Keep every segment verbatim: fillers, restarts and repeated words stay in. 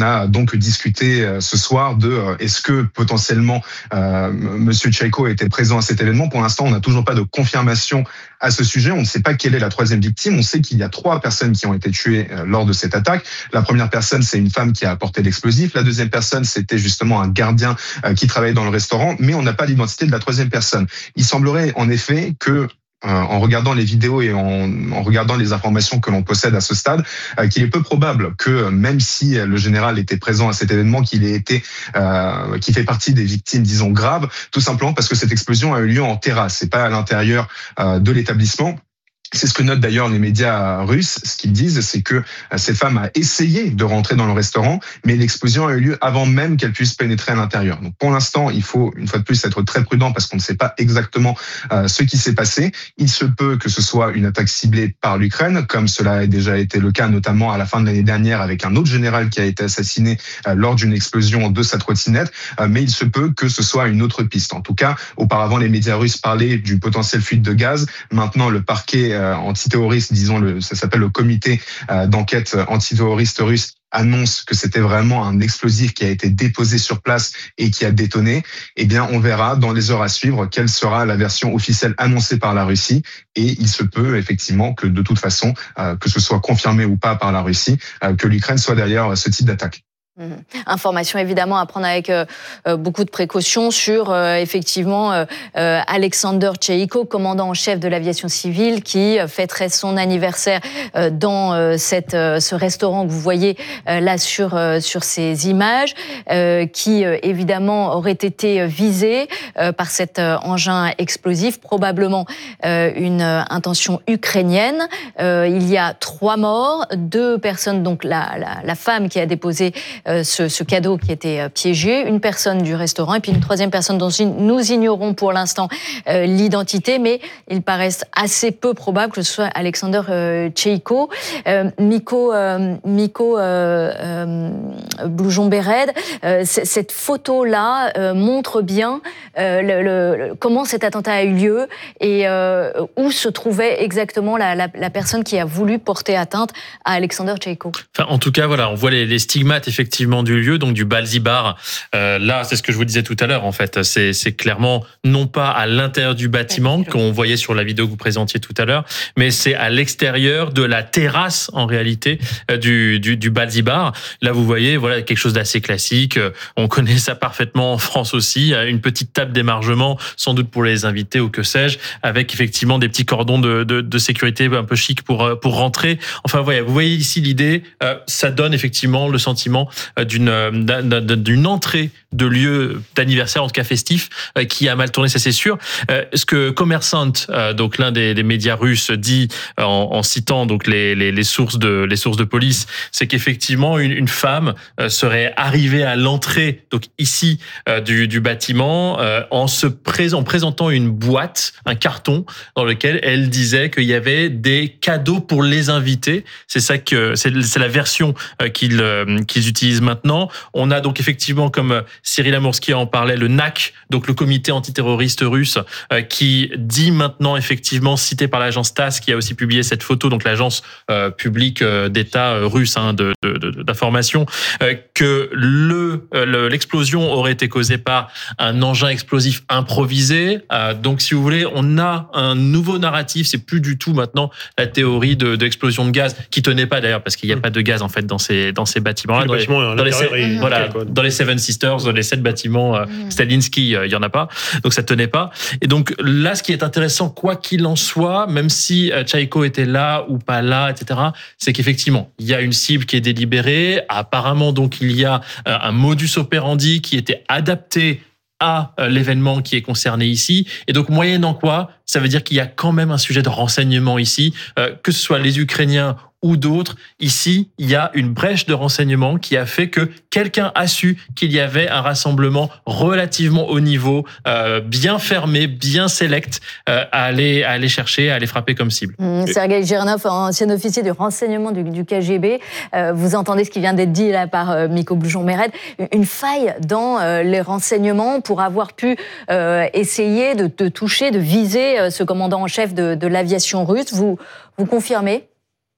a donc discuté ce soir de euh, est-ce que potentiellement euh, Monsieur Tchaïko était présent à cet événement. Pour l'instant, on n'a toujours pas de confirmation à ce sujet. On ne sait pas quelle est la troisième victime. On sait qu'il y a trois personnes qui ont été tuées euh, lors de cette attaque. La première personne, c'est une femme qui a apporté l'explosif. La deuxième personne, c'était justement un gardien euh, qui travaillait dans le restaurant, mais on n'a pas l'identité de la troisième personne. Il semblerait en effet que en regardant les vidéos et en, en regardant les informations que l'on possède à ce stade, euh, qu'il est peu probable que même si le général était présent à cet événement, qu'il ait été, euh, qu'il fait partie des victimes, disons graves, tout simplement parce que cette explosion a eu lieu en terrasse, c'est pas à l'intérieur euh, de l'établissement. C'est ce que notent d'ailleurs les médias russes. Ce qu'ils disent, c'est que cette femme a essayé de rentrer dans le restaurant, mais l'explosion a eu lieu avant même qu'elle puisse pénétrer à l'intérieur. Donc pour l'instant, il faut une fois de plus être très prudent parce qu'on ne sait pas exactement euh, ce qui s'est passé. Il se peut que ce soit une attaque ciblée par l'Ukraine, comme cela a déjà été le cas notamment à la fin de l'année dernière avec un autre général qui a été assassiné euh, lors d'une explosion de sa trottinette. Euh, mais il se peut que ce soit une autre piste. En tout cas, auparavant, les médias russes parlaient d'une potentielle fuite de gaz. Maintenant, le parquet euh, antiterroriste, disons, le, ça s'appelle le comité euh, d'enquête antiterroriste russe, annonce que c'était vraiment un explosif qui a été déposé sur place et qui a détonné. Eh bien, on verra dans les heures à suivre quelle sera la version officielle annoncée par la Russie. Et il se peut effectivement que de toute façon, euh, que ce soit confirmé ou pas par la Russie, euh, que l'Ukraine soit derrière ce type d'attaque. Mmh. Information évidemment à prendre avec euh, beaucoup de précautions sur euh, effectivement euh, euh, Alexander Tchaïko, commandant en chef de l'aviation civile, qui euh, fêterait son anniversaire euh, dans euh, cette, euh, ce restaurant que vous voyez euh, là sur, euh, sur ces images, euh, qui euh, évidemment aurait été visé euh, par cet euh, engin explosif, probablement euh, une euh, intention ukrainienne. Euh, il y a trois morts, deux personnes, donc la, la, la femme qui a déposé Euh, ce, ce cadeau qui était euh, piégé, une personne du restaurant et puis une troisième personne dont nous ignorons pour l'instant euh, l'identité, mais il paraît assez peu probable que ce soit Alexander euh, Tchaïko. Euh, Miko, euh, Miko euh, euh, Bloujon-Béred, euh, cette photo-là euh, montre bien euh, le, le, comment cet attentat a eu lieu et euh, où se trouvait exactement la, la, la personne qui a voulu porter atteinte à Alexander Tchaïko. Enfin, en tout cas, voilà, on voit les, les stigmates effectivement du lieu, donc du Balzibar. Euh, là, c'est ce que je vous disais tout à l'heure, en fait. C'est, c'est clairement non pas à l'intérieur du bâtiment qu'on voyait sur la vidéo que vous présentiez tout à l'heure, mais c'est à l'extérieur de la terrasse, en réalité, euh, du, du, du Balzibar. Là, vous voyez, voilà, quelque chose d'assez classique. On connaît ça parfaitement en France aussi. Une petite table d'émargement, sans doute pour les invités ou que sais-je, avec effectivement des petits cordons de, de, de sécurité un peu chic pour, pour rentrer. Enfin, voilà, vous voyez ici l'idée, euh, ça donne effectivement le sentiment d'une, d'une entrée de lieu d'anniversaire, en tout cas festif, qui a mal tourné, ça c'est sûr. Ce que Kommersant, donc l'un des, des médias russes, dit en, en citant donc les, les, les sources de les sources de police, c'est qu'effectivement une, une femme serait arrivée à l'entrée, donc ici du, du bâtiment, en se présent, en présentant une boîte, un carton dans lequel elle disait qu'il y avait des cadeaux pour les invités. C'est ça que c'est, c'est la version qu'ils qu'ils utilisent maintenant. On a donc effectivement, comme Cyril Amourski en parlait, le N A C, donc le comité antiterroriste russe, euh, qui dit maintenant effectivement, cité par l'agence TASS, qui a aussi publié cette photo, donc l'agence euh, publique euh, d'État euh, russe hein, de, de, de, d'information, euh, que le, euh, le l'explosion aurait été causée par un engin explosif improvisé. Euh, donc, si vous voulez, on a un nouveau narratif. C'est plus du tout maintenant la théorie de, de l'explosion de gaz, qui tenait pas d'ailleurs, parce qu'il n'y a pas de gaz en fait dans ces dans ces bâtiments-là. Dans les, dans, les, voilà, dans les Seven Sisters, dans les sept bâtiments euh, mmh. Stalinski, il euh, y en a pas, donc ça tenait pas. Et donc là, ce qui est intéressant, quoi qu'il en soit, même si euh, Tchaïko était là ou pas là, et cetera, c'est qu'effectivement, il y a une cible qui est délibérée. Apparemment, donc il y a euh, un modus operandi qui était adapté à l'événement qui est concerné ici. Et donc, moyennant quoi, ça veut dire qu'il y a quand même un sujet de renseignement ici, euh, que ce soit les Ukrainiens ou d'autres. Ici, il y a une brèche de renseignement qui a fait que quelqu'un a su qu'il y avait un rassemblement relativement haut niveau, euh, bien fermé, bien sélect, euh, à aller, à aller chercher, à aller frapper comme cible. Mmh, Sergueï Girnov, ancien officier du renseignement du, du K G B, euh, vous entendez ce qui vient d'être dit là par euh, Miko Bloujon-Béred, une faille dans euh, les renseignements pour avoir pu euh, essayer de, de toucher, de viser euh, ce commandant en chef de, de l'aviation russe. Vous, vous confirmez ?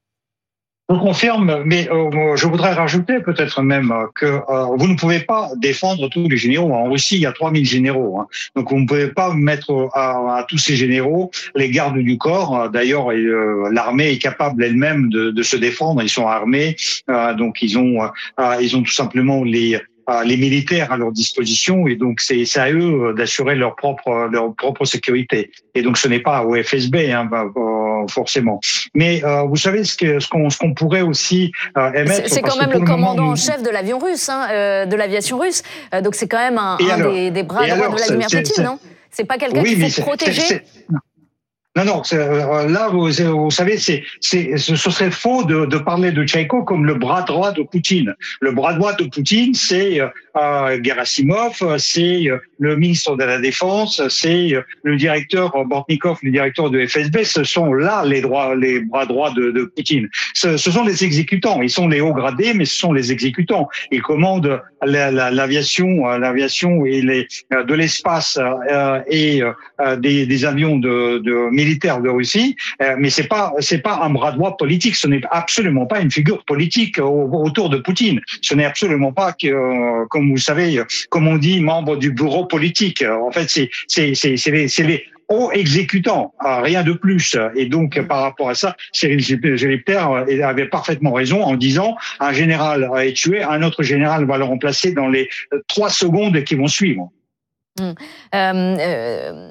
Je confirme, mais euh, je voudrais rajouter peut-être même que euh, vous ne pouvez pas défendre tous les généraux. En Russie, il y a trois mille généraux. Hein. Donc vous ne pouvez pas mettre à, à tous ces généraux les gardes du corps. D'ailleurs, euh, l'armée est capable elle-même de, de se défendre. Ils sont armés, euh, donc ils ont, euh, ils ont tout simplement les les militaires à leur disposition, et donc c'est, c'est à eux d'assurer leur propre leur propre sécurité. Et donc ce n'est pas au F S B, hein, forcément. Mais euh, vous savez ce que ce qu'on ce qu'on pourrait aussi euh, émettre. C'est, c'est quand même le commandant moment, en chef de l'avion russe, hein, euh, de l'aviation russe. Euh, donc c'est quand même un, un alors, des, des bras droits de Vladimir c'est, Poutine, c'est, non? C'est pas quelqu'un oui, qu'il faut c'est, protéger. C'est, c'est, Non, non, là, vous, vous savez, c'est, c'est, ce serait faux de, de parler de Tchaïko comme le bras droit de Poutine. Le bras droit de Poutine, c'est euh, Gerasimov, c'est le ministre de la Défense, c'est le directeur Bortnikov, le directeur de F S B. Ce sont là les droits, les bras droits de, de Poutine. Ce, ce sont les exécutants. Ils sont les hauts gradés, mais ce sont les exécutants. Ils commandent la, la, l'aviation, l'aviation et les de l'espace euh, et euh, des, des avions de, de militaire de Russie, euh, mais c'est pas c'est pas un bras droit politique. Ce n'est absolument pas une figure politique au, autour de Poutine. Ce n'est absolument pas que, euh, comme vous savez, comme on dit, membre du bureau politique. En fait, c'est c'est c'est c'est les, c'est les hauts exécutants, rien de plus. Et donc, par rapport à ça, Cyril Gelibter avait parfaitement raison en disant un général est tué, un autre général va le remplacer dans les trois secondes qui vont suivre. Hum. Euh, euh,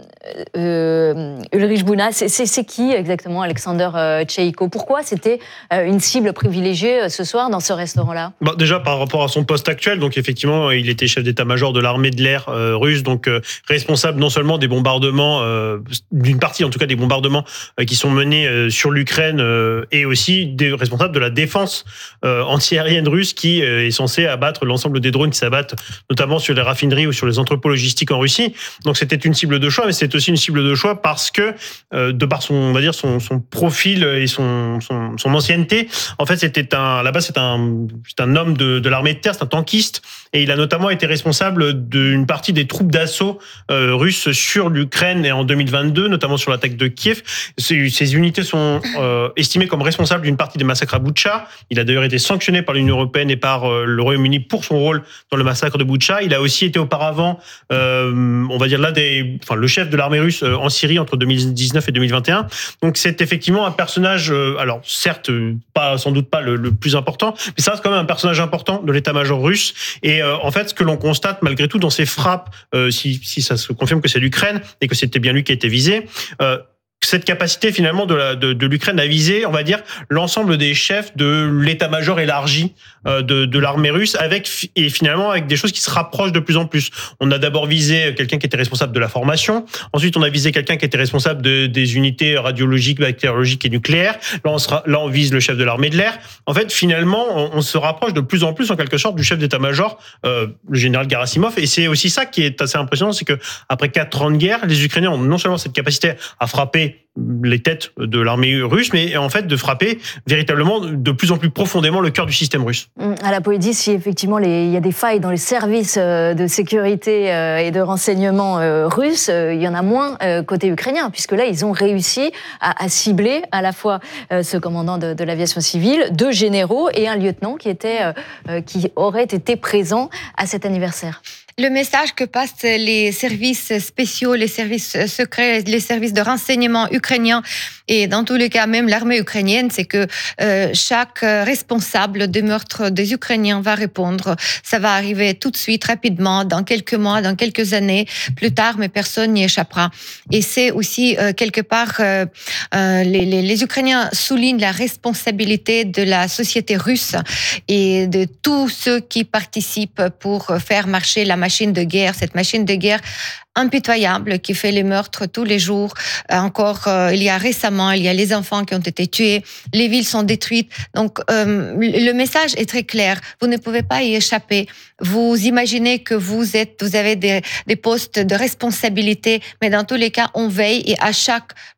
euh, Ulrich Bouna, c'est, c'est, c'est qui exactement Alexander euh, Tcheïko? Pourquoi c'était euh, une cible privilégiée euh, ce soir dans ce restaurant-là? Bon, déjà par rapport à son poste actuel, donc effectivement, il était chef d'état-major de l'armée de l'air euh, russe, donc euh, responsable non seulement des bombardements, euh, d'une partie en tout cas des bombardements euh, qui sont menés euh, sur l'Ukraine, euh, et aussi des, responsable de la défense euh, anti-aérienne russe qui euh, est censée abattre l'ensemble des drones qui s'abattent, notamment sur les raffineries ou sur les entrepôts logistiques en Russie. Donc c'était une cible de choix, mais c'est aussi une cible de choix parce que euh, de par son, on va dire son, son profil et son, son, son ancienneté, en fait c'était un, là-bas c'est un, c'est un homme de, de l'armée de terre, c'est un tankiste, et il a notamment été responsable d'une partie des troupes d'assaut euh, russes sur l'Ukraine et en deux mille vingt-deux, notamment sur l'attaque de Kiev. Ces, ces unités sont euh, estimées comme responsables d'une partie des massacres à Boutcha. Il a d'ailleurs été sanctionné par l'Union européenne et par euh, le Royaume-Uni pour son rôle dans le massacre de Boutcha. Il a aussi été auparavant euh, on va dire là des, enfin le chef de l'armée russe en Syrie entre deux mille dix-neuf et deux mille vingt et un. Donc c'est effectivement un personnage, alors certes pas sans doute pas le, le plus important, mais ça reste quand même un personnage important de l'état-major russe. Et euh, en fait, ce que l'on constate malgré tout dans ces frappes, euh, si, si ça se confirme que c'est l'Ukraine et que c'était bien lui qui a été visé. Euh, cette capacité finalement de, la, de, de l'Ukraine à viser, on va dire, l'ensemble des chefs de l'état-major élargi euh, de, de l'armée russe, avec et finalement avec des choses qui se rapprochent de plus en plus. On a d'abord visé quelqu'un qui était responsable de la formation, ensuite on a visé quelqu'un qui était responsable de, des unités radiologiques, bactériologiques et nucléaires. Là on, sera, là on vise le chef de l'armée de l'air. En fait, finalement, on, on se rapproche de plus en plus en quelque sorte du chef d'état-major, euh, le général Gerasimov. Et c'est aussi ça qui est assez impressionnant, c'est que après quatre ans de guerre, les Ukrainiens ont non seulement cette capacité à frapper les têtes de l'armée russe, mais en fait de frapper véritablement de plus en plus profondément le cœur du système russe. À la Poédie, si effectivement les, il y a des failles dans les services de sécurité et de renseignement russes, il y en a moins côté ukrainien, puisque là ils ont réussi à, à cibler à la fois ce commandant de, de l'aviation civile, deux généraux et un lieutenant qui était, qui aurait été présent à cet anniversaire. Le message que passent les services spéciaux, les services secrets, les services de renseignement ukrainiens et dans tous les cas même l'armée ukrainienne, c'est que euh, chaque responsable des meurtres des Ukrainiens va répondre. Ça va arriver tout de suite, rapidement, dans quelques mois, dans quelques années, plus tard, mais personne n'y échappera. Et c'est aussi euh, quelque part, euh, euh, les, les, les Ukrainiens soulignent la responsabilité de la société russe et de tous ceux qui participent pour faire marcher la machine de guerre, cette machine de guerre impitoyable qui fait les meurtres tous les jours. Encore, euh, il y a récemment, il y a les enfants qui ont été tués, les villes sont détruites. Donc, euh, le message est très clair. Vous ne pouvez pas y échapper. Vous imaginez que vous êtes, vous avez des, des postes de responsabilité, mais dans tous les cas, on veille et à chaque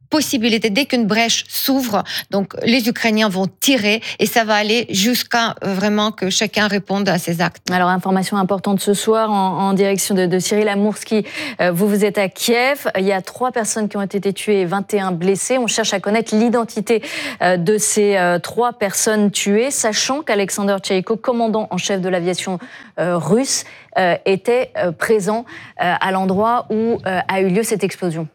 possibilité, dès qu'une brèche s'ouvre, donc les Ukrainiens vont tirer et ça va aller jusqu'à euh, vraiment que chacun réponde à ses actes. Alors, information importante ce soir en, en direction de, de Cyril Amourski. Euh, vous, vous êtes à Kiev. Il y a trois personnes qui ont été tuées et vingt et un blessés. On cherche à connaître l'identité euh, de ces euh, trois personnes tuées, sachant qu'Alexander Tcheïko, commandant en chef de l'aviation euh, russe, euh, était euh, présent euh, à l'endroit où euh, a eu lieu cette explosion.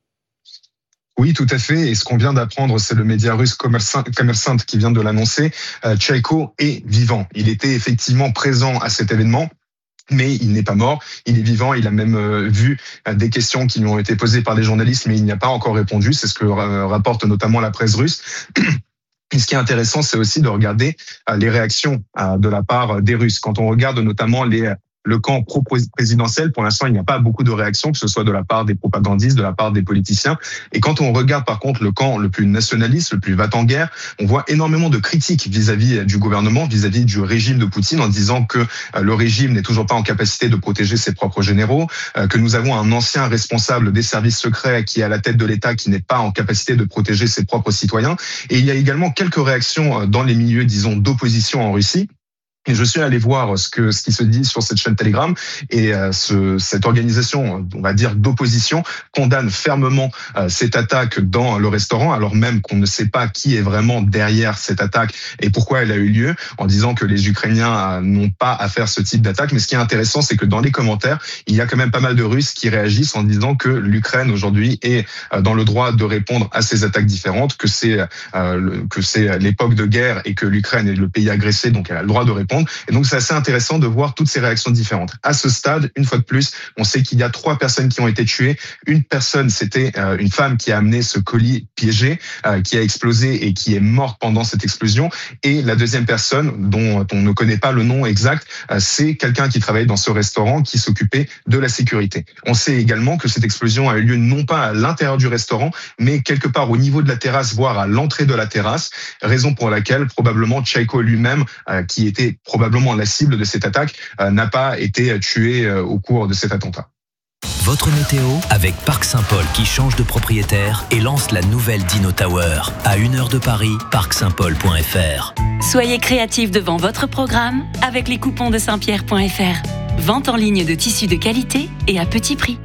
Oui, tout à fait. Et ce qu'on vient d'apprendre, c'est le média russe Kommersant qui vient de l'annoncer. Euh, Tcheïko est vivant. Il était effectivement présent à cet événement, mais il n'est pas mort. Il est vivant. Il a même euh, vu euh, des questions qui lui ont été posées par des journalistes, mais il n'y a pas encore répondu. C'est ce que euh, rapporte notamment la presse russe. Et ce qui est intéressant, c'est aussi de regarder euh, les réactions euh, de la part des Russes. Quand on regarde notamment les le camp pro-présidentiel, pour l'instant, il n'y a pas beaucoup de réactions, que ce soit de la part des propagandistes, de la part des politiciens. Et quand on regarde, par contre, le camp le plus nationaliste, le plus va-t-en-guerre, on voit énormément de critiques vis-à-vis du gouvernement, vis-à-vis du régime de Poutine, en disant que le régime n'est toujours pas en capacité de protéger ses propres généraux, que nous avons un ancien responsable des services secrets qui est à la tête de l'État, qui n'est pas en capacité de protéger ses propres citoyens. Et il y a également quelques réactions dans les milieux, disons, d'opposition en Russie. Et je suis allé voir ce que ce qui se dit sur cette chaîne Telegram et euh, ce, cette organisation, on va dire d'opposition, condamne fermement euh, cette attaque dans le restaurant, alors même qu'on ne sait pas qui est vraiment derrière cette attaque et pourquoi elle a eu lieu, en disant que les Ukrainiens euh, n'ont pas à faire ce type d'attaque. Mais ce qui est intéressant, c'est que dans les commentaires, il y a quand même pas mal de Russes qui réagissent en disant que l'Ukraine aujourd'hui est euh, dans le droit de répondre à ces attaques différentes, que c'est euh, le, que c'est l'époque de guerre et que l'Ukraine est le pays agressé, donc elle a le droit de répondre. Et donc, c'est assez intéressant de voir toutes ces réactions différentes. À ce stade, une fois de plus, on sait qu'il y a trois personnes qui ont été tuées. Une personne, c'était une femme qui a amené ce colis piégé, qui a explosé et qui est morte pendant cette explosion. Et la deuxième personne, dont on ne connaît pas le nom exact, c'est quelqu'un qui travaillait dans ce restaurant, qui s'occupait de la sécurité. On sait également que cette explosion a eu lieu non pas à l'intérieur du restaurant, mais quelque part au niveau de la terrasse, voire à l'entrée de la terrasse, raison pour laquelle probablement Tcheïko lui-même, qui était probablement la cible de cette attaque, euh, n'a pas été tué euh, au cours de cet attentat. Votre météo avec Parc Saint-Paul qui change de propriétaire et lance la nouvelle Dino Tower. À une heure de Paris, parc saint paul point f r. Soyez créatifs devant votre programme avec les coupons de saint pierre point f r. Vente en ligne de tissus de qualité et à petit prix.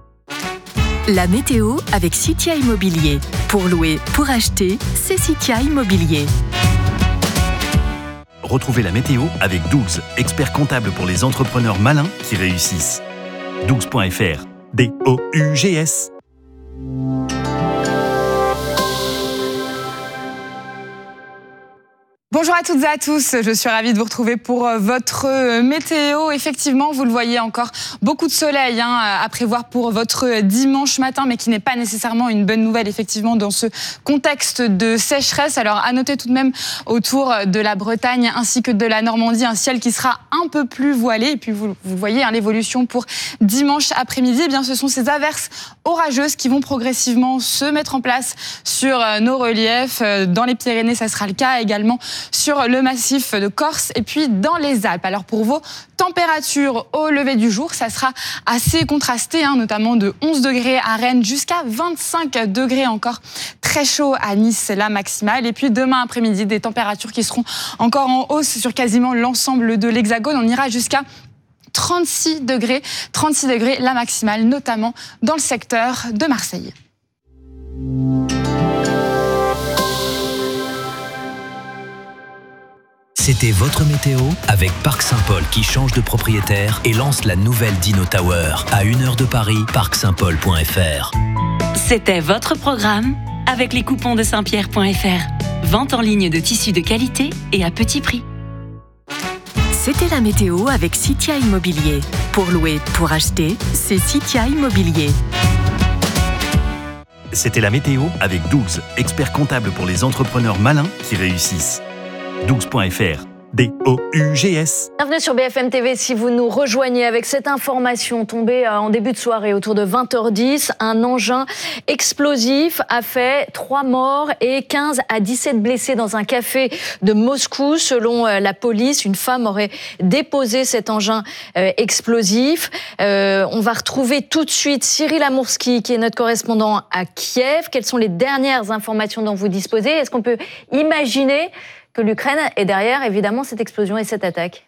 La météo avec Citia Immobilier. Pour louer, pour acheter, c'est Citia Immobilier. Retrouvez la météo avec Dougs, expert comptable pour les entrepreneurs malins qui réussissent. dougs point f r. D O U G S. Bonjour à toutes et à tous, je suis ravie de vous retrouver pour votre météo. Effectivement, vous le voyez, encore beaucoup de soleil hein, à prévoir pour votre dimanche matin, mais qui n'est pas nécessairement une bonne nouvelle effectivement dans ce contexte de sécheresse. Alors à noter tout de même autour de la Bretagne ainsi que de la Normandie, un ciel qui sera un peu plus voilé. Et puis vous, vous voyez hein, l'évolution pour dimanche après-midi. Eh bien, ce sont ces averses orageuses qui vont progressivement se mettre en place sur nos reliefs. Dans les Pyrénées, ça sera le cas également sur le massif de Corse et puis dans les Alpes. Alors pour vos températures au lever du jour, ça sera assez contrasté, hein, notamment de onze degrés à Rennes jusqu'à vingt-cinq degrés encore. Très chaud à Nice, la maximale. Et puis demain après-midi, des températures qui seront encore en hausse sur quasiment l'ensemble de l'Hexagone. On ira jusqu'à trente-six degrés, trente-six degrés la maximale, notamment dans le secteur de Marseille. C'était votre météo avec Parc Saint-Paul qui change de propriétaire et lance la nouvelle Dino Tower. À une heure de Paris, parc saint paul point f r. C'était votre programme avec les coupons de saint pierre point f r. Vente en ligne de tissus de qualité et à petit prix. C'était la météo avec Citia Immobilier. Pour louer, pour acheter, c'est Citia Immobilier. C'était la météo avec Dougs, expert comptable pour les entrepreneurs malins qui réussissent. dougs point f r. D O U G S. Bienvenue sur B F M T V. Si vous nous rejoignez avec cette information tombée en début de soirée autour de vingt heures dix, un engin explosif a fait trois morts et quinze à dix-sept blessés dans un café de Moscou. Selon la police, une femme aurait déposé cet engin explosif. Euh, on va retrouver tout de suite Cyril Amourski, qui est notre correspondant à Kiev. Quelles sont les dernières informations dont vous disposez? Est-ce qu'on peut imaginer que l'Ukraine est derrière, évidemment, cette explosion et cette attaque?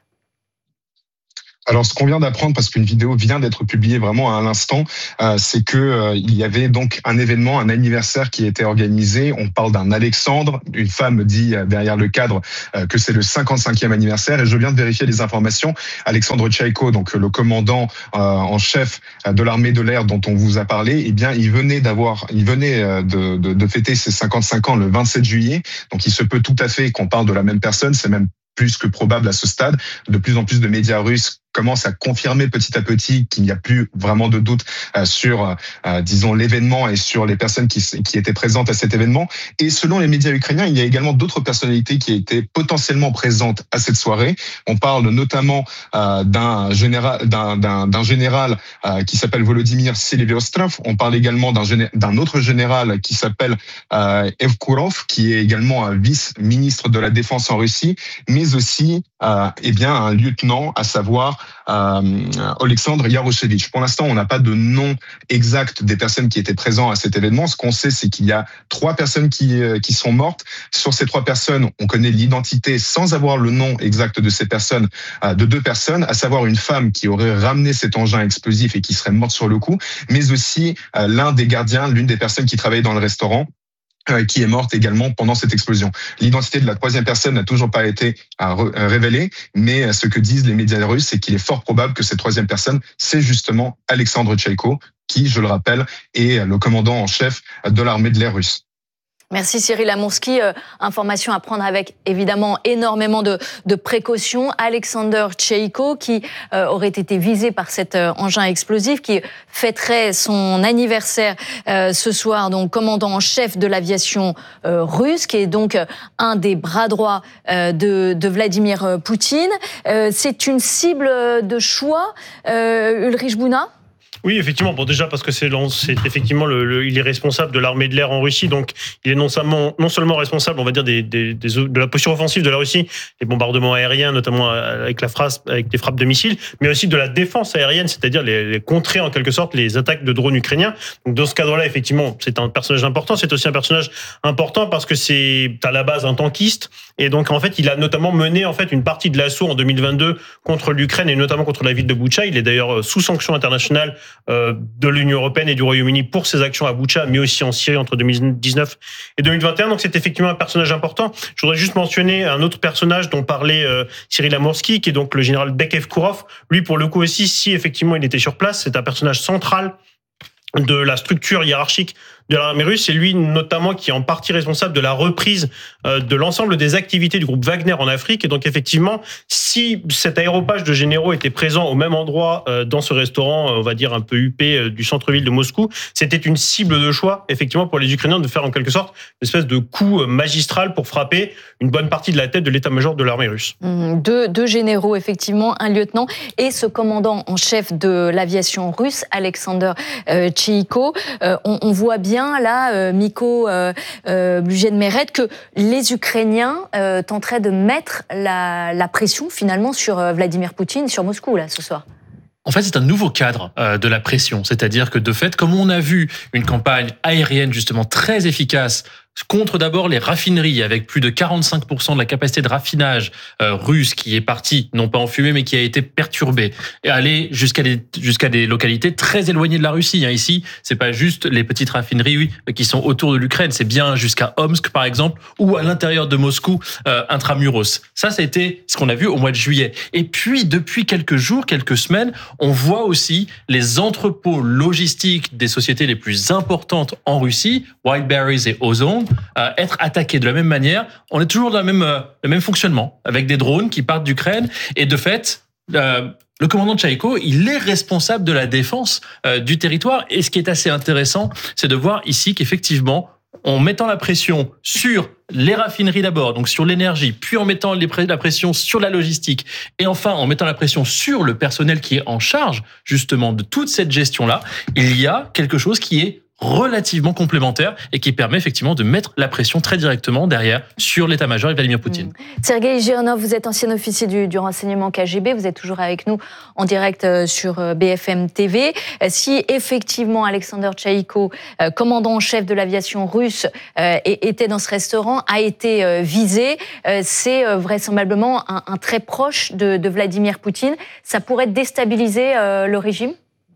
Alors, ce qu'on vient d'apprendre, parce qu'une vidéo vient d'être publiée vraiment à l'instant, euh, c'est que euh, il y avait donc un événement, un anniversaire qui était organisé. On parle d'un Alexandre. Une femme dit euh, derrière le cadre euh, que c'est le cinquante-cinquième anniversaire. Et je viens de vérifier les informations. Alexandre Tchaïko, donc le commandant euh, en chef de l'armée de l'air dont on vous a parlé, eh bien, il venait d'avoir, il venait de, de, de fêter ses cinquante-cinq ans le vingt-sept juillet. Donc, il se peut tout à fait qu'on parle de la même personne. C'est même plus que probable à ce stade. De plus en plus de médias russes commence à confirmer petit à petit qu'il n'y a plus vraiment de doute euh, sur, euh, disons, l'événement et sur les personnes qui, qui étaient présentes à cet événement. Et selon les médias ukrainiens, il y a également d'autres personnalités qui étaient potentiellement présentes à cette soirée. On parle notamment euh, d'un général, d'un, d'un, d'un général euh, qui s'appelle Volodymyr Seliviostrov. On parle également d'un, géné- d'un autre général qui s'appelle euh, Evkurov, qui est également un vice-ministre de la Défense en Russie, mais aussi euh, eh bien un lieutenant, à savoir Euh, Alexandre Yaroshevitch. Pour l'instant, on n'a pas de nom exact des personnes qui étaient présentes à cet événement. Ce qu'on sait, c'est qu'il y a trois personnes qui, euh, qui sont mortes. Sur ces trois personnes, on connaît l'identité sans avoir le nom exact de ces personnes, euh, de deux personnes, à savoir une femme qui aurait ramené cet engin explosif et qui serait morte sur le coup, mais aussi euh, l'un des gardiens, l'une des personnes qui travaillait dans le restaurant, qui est morte également pendant cette explosion. L'identité de la troisième personne n'a toujours pas été révélée, mais ce que disent les médias russes, c'est qu'il est fort probable que cette troisième personne, c'est justement Alexandre Tchaïko, qui, je le rappelle, est le commandant en chef de l'armée de l'air russe. Merci Cyril Amourski. Euh, information à prendre avec évidemment énormément de, de précautions. Alexander Tchaïko, qui euh, aurait été visé par cet euh, engin explosif, qui fêterait son anniversaire euh, ce soir, donc commandant en chef de l'aviation euh, russe, qui est donc euh, un des bras droits euh, de, de Vladimir Poutine. Euh, c'est une cible de choix, euh, Ulrich Bouna? Oui, effectivement. Bon, déjà parce que c'est, c'est effectivement le, le, il est responsable de l'armée de l'air en Russie, donc il est non seulement, non seulement responsable, on va dire, des, des, des, de la posture offensive de la Russie, les bombardements aériens, notamment avec la phrase, avec des frappes de missiles, mais aussi de la défense aérienne, c'est-à-dire les, les contrer en quelque sorte les attaques de drones ukrainiens. Donc dans ce cadre-là, effectivement, c'est un personnage important. C'est aussi un personnage important parce que c'est à la base un tankiste, et donc en fait, il a notamment mené en fait une partie de l'assaut en deux mille vingt-deux contre l'Ukraine et notamment contre la ville de Boutcha. Il est d'ailleurs sous sanction internationale de l'Union européenne et du Royaume-Uni pour ses actions à Boutcha, mais aussi en Syrie entre deux mille dix-neuf et deux mille vingt et un. Donc c'est effectivement un personnage important. Je voudrais juste mentionner un autre personnage dont parlait euh, Cyril Amourski, qui est donc le général Evkurov. Lui, pour le coup aussi, si effectivement il était sur place, c'est un personnage central de la structure hiérarchique de l'armée russe. C'est lui notamment qui est en partie responsable de la reprise de l'ensemble des activités du groupe Wagner en Afrique. Et donc effectivement, si cet aéropage de généraux était présent au même endroit dans ce restaurant, on va dire un peu huppé du centre-ville de Moscou, c'était une cible de choix effectivement pour les Ukrainiens de faire en quelque sorte une espèce de coup magistral pour frapper une bonne partie de la tête de l'état-major de l'armée russe. Mmh, deux, deux généraux effectivement, un lieutenant et ce commandant en chef de l'aviation russe, Alexander euh, Tchaïko. Euh, on, on voit bien là, euh, Miko euh, euh, Blujen-Meret, que les Ukrainiens euh, tenteraient de mettre la, la pression finalement sur euh, Vladimir Poutine, sur Moscou là ce soir. En fait, c'est un nouveau cadre euh, de la pression. C'est-à-dire que de fait, comme on a vu une campagne aérienne justement très efficace contre d'abord les raffineries, avec plus de quarante-cinq pour cent de la capacité de raffinage euh, russe qui est partie, non pas en fumée, mais qui a été perturbée, et aller jusqu'à des, jusqu'à des localités très éloignées de la Russie. Hein. Ici, c'est pas juste les petites raffineries oui, qui sont autour de l'Ukraine, c'est bien jusqu'à Omsk, par exemple, ou à l'intérieur de Moscou, euh, intramuros. Ça, ça a été ce qu'on a vu au mois de juillet. Et puis, depuis quelques jours, quelques semaines, on voit aussi les entrepôts logistiques des sociétés les plus importantes en Russie, Wildberries et Ozon, Euh, être attaqués de la même manière. On est toujours dans le même, euh, le même fonctionnement, avec des drones qui partent d'Ukraine. Et de fait, euh, le commandant Tchaïko, il est responsable de la défense euh, du territoire. Et ce qui est assez intéressant, c'est de voir ici qu'effectivement, en mettant la pression sur les raffineries d'abord, donc sur l'énergie, puis en mettant les pré- la pression sur la logistique, et enfin en mettant la pression sur le personnel qui est en charge justement de toute cette gestion-là, il y a quelque chose qui est relativement complémentaire et qui permet effectivement de mettre la pression très directement derrière sur l'état-major et Vladimir Poutine. Mmh. Sergueï Gironov, vous êtes ancien officier du, du renseignement K G B, vous êtes toujours avec nous en direct sur B F M T V. Si effectivement Alexander Tchaïko, commandant en chef de l'aviation russe, était dans ce restaurant, a été visé, c'est vraisemblablement un, un très proche de, de Vladimir Poutine. Ça pourrait déstabiliser le régime ?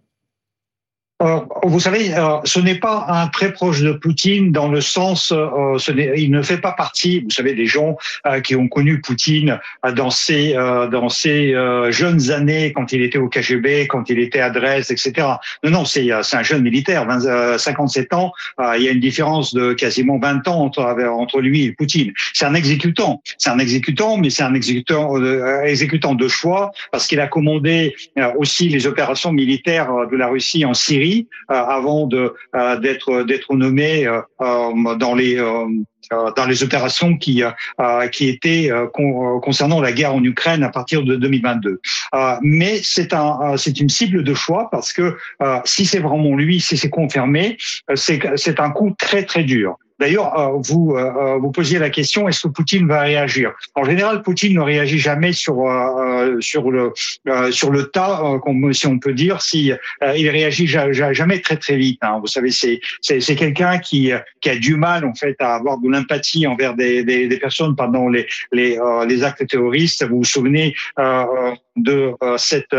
Euh, vous savez, euh, ce n'est pas un très proche de Poutine dans le sens, euh, ce n'est, il ne fait pas partie, vous savez, des gens euh, qui ont connu Poutine euh, dans ses euh, dans ses euh, jeunes années, quand il était au K G B, quand il était à Dresde, et cetera. Non, non, c'est c'est un jeune militaire, vingt, euh, cinquante-sept ans. Euh, il y a une différence de quasiment vingt ans entre entre lui et Poutine. C'est un exécutant, c'est un exécutant, mais c'est un exécutant euh, exécutant de choix parce qu'il a commandé euh, aussi les opérations militaires de la Russie en Syrie. Euh, avant de euh, d'être d'être nommé euh, dans les euh, dans les opérations qui euh, qui étaient euh, con, concernant la guerre en Ukraine à partir de deux mille vingt-deux. Euh, mais c'est un c'est une cible de choix parce que euh, si c'est vraiment lui, si c'est confirmé, c'est c'est un coup très très dur. D'ailleurs, vous vous posiez la question, est-ce que Poutine va réagir ? En général, Poutine ne réagit jamais sur sur le sur le tas, si on peut dire. Si il réagit jamais très très vite. Vous savez, c'est c'est c'est quelqu'un qui qui a du mal en fait à avoir de l'empathie envers des des, des personnes pendant les les les actes terroristes. Vous vous souvenez de cette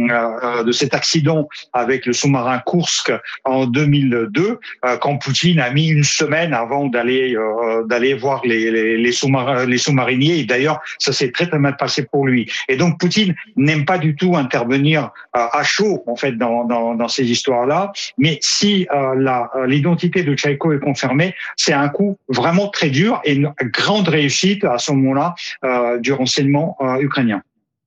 de cet accident avec le sous-marin Kursk en deux mille deux, quand Poutine a mis une semaine à avant d'aller euh, d'aller voir les les, les, sous-marins, les sous-mariniers. Et d'ailleurs, ça s'est très très mal passé pour lui. Et donc Poutine n'aime pas du tout intervenir euh, à chaud en fait dans dans, dans ces histoires-là. Mais si euh, la l'identité de Tchaïko est confirmée, c'est un coup vraiment très dur et une grande réussite à ce moment-là euh, du renseignement euh, ukrainien.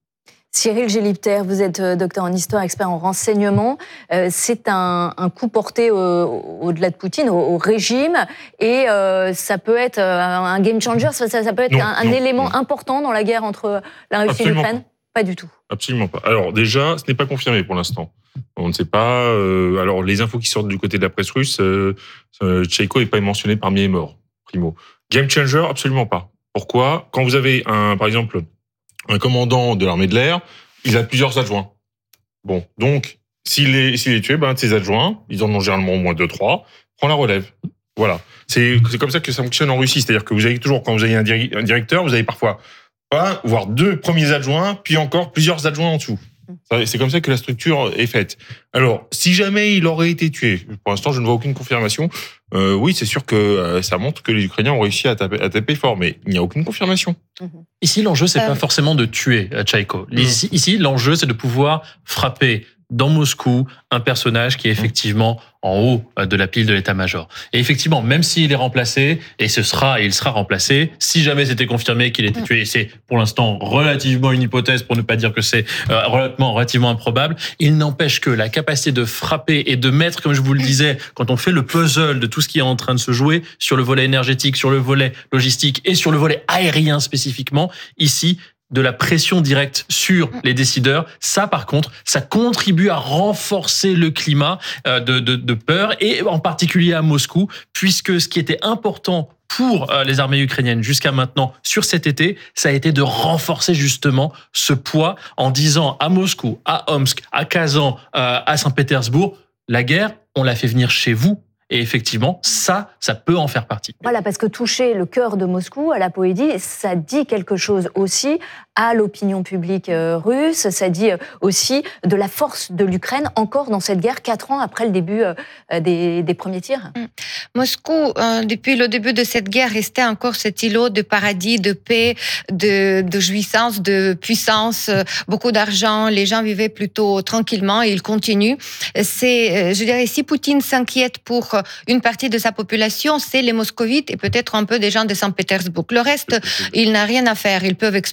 Cyril Gélipter, vous êtes docteur en histoire, expert en renseignement. Euh, c'est un, un coup porté au, au-delà de Poutine, au, au régime, et euh, ça peut être un game changer, ça, ça peut être non, un, un non, élément non. important dans la guerre entre la Russie Absolument et l'Ukraine. Pas. pas du tout. Absolument pas. Alors déjà, ce n'est pas confirmé pour l'instant. On ne sait pas. Euh, alors les infos qui sortent du côté de la presse russe, euh, euh, Tchaïko n'est pas mentionné parmi les morts. Primo. Game changer, absolument pas. Pourquoi ? Quand vous avez un, par exemple, un commandant de l'armée de l'air, il a plusieurs adjoints. Bon, donc, s'il est, s'il est tué, ben, ses adjoints, ils en ont généralement au moins deux, trois, prend la relève. Voilà. C'est, c'est comme ça que ça fonctionne en Russie. C'est-à-dire que vous avez toujours, quand vous avez un, diri- un directeur, vous avez parfois un, voire deux premiers adjoints, puis encore plusieurs adjoints en dessous. C'est comme ça que la structure est faite. Alors, si jamais il aurait été tué, pour l'instant, je ne vois aucune confirmation. Euh, oui, c'est sûr que euh, ça montre que les Ukrainiens ont réussi à taper, à taper fort, mais il n'y a aucune confirmation. Ici, l'enjeu, c'est euh... pas forcément de tuer Tchaïko. Ici, ici, l'enjeu, c'est de pouvoir frapper dans Moscou un personnage qui est effectivement en haut de la pile de l'état-major. Et effectivement, même s'il est remplacé, et ce sera, et il sera remplacé, si jamais c'était confirmé qu'il était tué, et c'est pour l'instant relativement une hypothèse, pour ne pas dire que c'est euh, relativement, relativement improbable, il n'empêche que la capacité de frapper et de mettre, comme je vous le disais, quand on fait le puzzle de tout ce qui est en train de se jouer, sur le volet énergétique, sur le volet logistique et sur le volet aérien spécifiquement, ici, de la pression directe sur les décideurs, ça par contre, ça contribue à renforcer le climat de, de, de peur, et en particulier à Moscou, puisque ce qui était important pour les armées ukrainiennes jusqu'à maintenant sur cet été, ça a été de renforcer justement ce poids en disant à Moscou, à Omsk, à Kazan, à Saint-Pétersbourg, la guerre, on l'a fait venir chez vous. Et effectivement, ça, ça peut en faire partie. Voilà, parce que toucher le cœur de Moscou, à la Poédie, ça dit quelque chose aussi à l'opinion publique russe. Ça dit aussi de la force de l'Ukraine encore dans cette guerre, quatre ans après le début des, des premiers tirs. Moscou, euh, depuis le début de cette guerre, restait encore cet îlot de paradis, de paix, de, de jouissance, de puissance, beaucoup d'argent. Les gens vivaient plutôt tranquillement et ils continuent. C'est, je dirais, si Poutine s'inquiète pour une partie de sa population, c'est les moscovites et peut-être un peu des gens de Saint-Pétersbourg. Le reste, il n'a rien à faire. Ils peuvent exploser,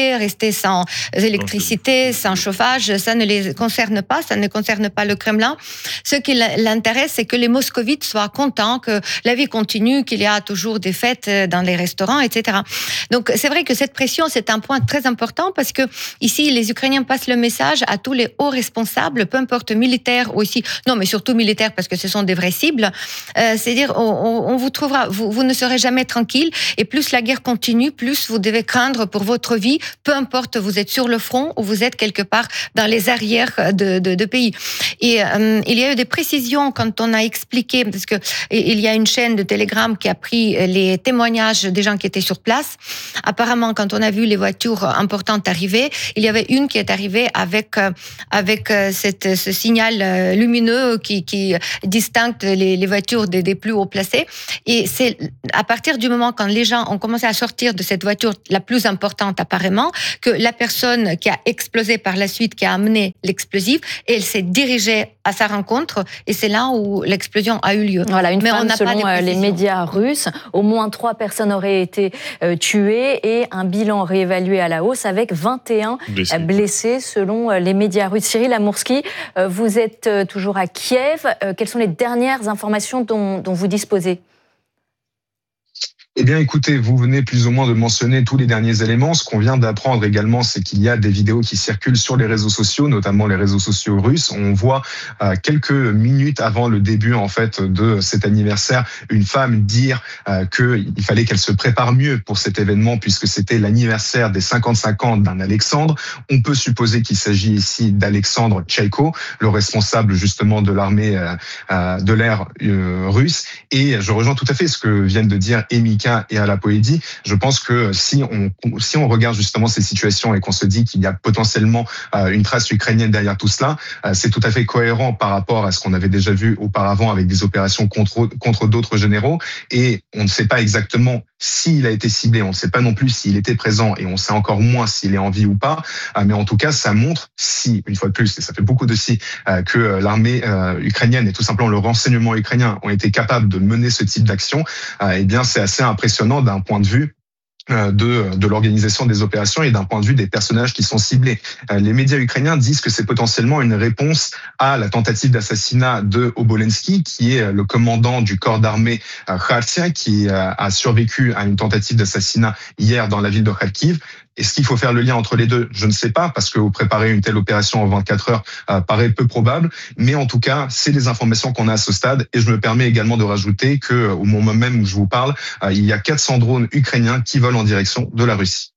manger, rester sans électricité, sans chauffage. Ça ne les concerne pas, ça ne concerne pas le Kremlin. Ce qui l'intéresse, c'est que les moscovites soient contents, que la vie continue, qu'il y a toujours des fêtes dans les restaurants, et cetera. Donc c'est vrai que cette pression, c'est un point très important parce que ici, les Ukrainiens passent le message à tous les hauts responsables, peu importe militaires ou aussi, non mais surtout militaires parce que ce sont des vraies cibles. Euh, c'est-à-dire, on, on vous trouvera, vous, vous ne serez jamais tranquille et plus la guerre continue, plus vous devez craindre pour votre vie, peu importe vous êtes sur le front ou vous êtes quelque part dans les arrières de, de, de pays. Et euh, il y a eu des précisions quand on a expliqué, parce que il y a une chaîne de Telegram qui a pris les témoignages des gens qui étaient sur place. Apparemment, quand on a vu les voitures importantes arriver, il y avait une qui est arrivée avec avec cette, ce signal lumineux qui, qui distingue les, les voitures des, des plus haut placés. Et c'est à partir du moment quand les gens ont commencé à sortir de cette voiture la plus importante apparemment, que la personne qui a explosé par la suite, qui a amené l'explosif, elle s'est dirigée à sa rencontre et c'est là où l'explosion a eu lieu. Voilà, une Mais femme, on n'a selon pas les médias russes, au moins trois personnes auraient été euh, tuées et un bilan réévalué à la hausse avec vingt et un blessés, blessés selon les médias russes. Cyril Amourski, euh, vous êtes euh, toujours à Kiev. Euh, quelles sont les dernières informations dont, dont vous disposez ? Eh bien, écoutez, vous venez plus ou moins de mentionner tous les derniers éléments. Ce qu'on vient d'apprendre également, c'est qu'il y a des vidéos qui circulent sur les réseaux sociaux, notamment les réseaux sociaux russes. On voit euh, quelques minutes avant le début, en fait, de cet anniversaire, une femme dire euh, qu'il fallait qu'elle se prépare mieux pour cet événement, puisque c'était l'anniversaire des cinquante-cinq ans d'un Alexandre. On peut supposer qu'il s'agit ici d'Alexandre Tchaïko, le responsable justement de l'armée euh, euh, de l'air euh, russe. Et je rejoins tout à fait ce que viennent de dire Emika et à la Poédie. Je pense que si on si on regarde justement ces situations et qu'on se dit qu'il y a potentiellement euh, une trace ukrainienne derrière tout cela, euh, c'est tout à fait cohérent par rapport à ce qu'on avait déjà vu auparavant avec des opérations contre contre d'autres généraux. Et on ne sait pas exactement s'il a été ciblé, on ne sait pas non plus s'il était présent et on sait encore moins s'il est en vie ou pas. Euh, mais en tout cas, ça montre, si une fois de plus, et ça fait beaucoup de si, euh, que l'armée euh, ukrainienne et tout simplement le renseignement ukrainien ont été capables de mener ce type d'action. Euh, eh bien, c'est assez impressionnant d'un point de vue de, de l'organisation des opérations et d'un point de vue des personnages qui sont ciblés. Les médias ukrainiens disent que c'est potentiellement une réponse à la tentative d'assassinat de Obolensky, qui est le commandant du corps d'armée Khartia, qui a survécu à une tentative d'assassinat hier dans la ville de Kharkiv. Est-ce qu'il faut faire le lien entre les deux ? Je ne sais pas, parce que préparer une telle opération en vingt-quatre heures euh, paraît peu probable. Mais en tout cas, c'est les informations qu'on a à ce stade. Et je me permets également de rajouter qu'au moment même où je vous parle, euh, il y a quatre cents drones ukrainiens qui volent en direction de la Russie.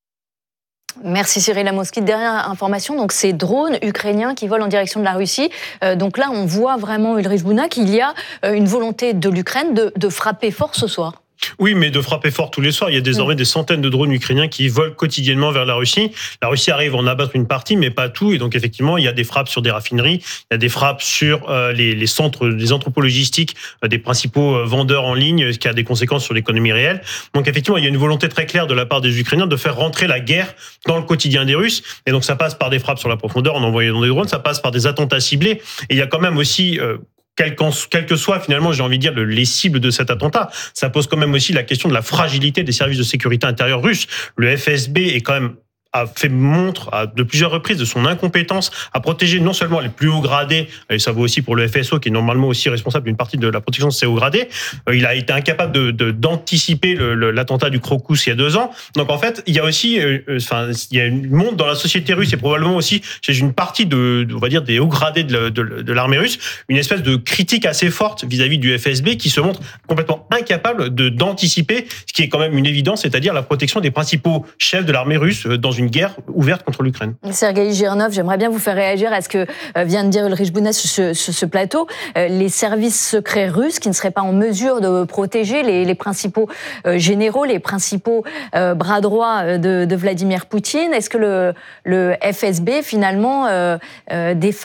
Merci Cyril Amourski. Dernière information, donc ces drones ukrainiens qui volent en direction de la Russie. Euh, donc là, on voit vraiment, Ulrich Bouna, qu'il y a une volonté de l'Ukraine de, de frapper fort ce soir. Oui, mais de frapper fort tous les soirs. Il y a désormais des centaines de drones ukrainiens qui volent quotidiennement vers la Russie. La Russie arrive à en abattre une partie, mais pas tout. Et donc, effectivement, il y a des frappes sur des raffineries, il y a des frappes sur euh, les, les centres, les entrepôts logistiques euh, des principaux euh, vendeurs en ligne, ce qui a des conséquences sur l'économie réelle. Donc, effectivement, il y a une volonté très claire de la part des Ukrainiens de faire rentrer la guerre dans le quotidien des Russes. Et donc, ça passe par des frappes sur la profondeur en envoyant des drones, ça passe par des attentats ciblés. Et il y a quand même aussi... Euh, Quel, quel que soit finalement, j'ai envie de dire, les cibles de cet attentat, ça pose quand même aussi la question de la fragilité des services de sécurité intérieure russes. Le F S B est quand même a fait montre à de plusieurs reprises de son incompétence à protéger non seulement les plus hauts gradés, et ça vaut aussi pour le F S O qui est normalement aussi responsable d'une partie de la protection de ces hauts gradés. Il a été incapable de, de, d'anticiper le, le, l'attentat du Crocus il y a deux ans. Donc en fait, il y a aussi, euh, enfin, il y a une monte dans la société russe et probablement aussi chez une partie de, de on va dire, des hauts gradés de, de, de l'armée russe, une espèce de critique assez forte vis-à-vis du F S B qui se montre complètement incapable de d'anticiper ce qui est quand même une évidence, c'est-à-dire la protection des principaux chefs de l'armée russe dans une une guerre ouverte contre l'Ukraine. Sergueï Girnov, j'aimerais bien vous faire réagir à ce que vient de dire Ulrich Bouna sur ce, sur ce plateau. Les services secrets russes qui ne seraient pas en mesure de protéger les, les principaux généraux, les principaux bras droits de, de Vladimir Poutine. Est-ce que le, le F S B, finalement, euh, euh, défaille ?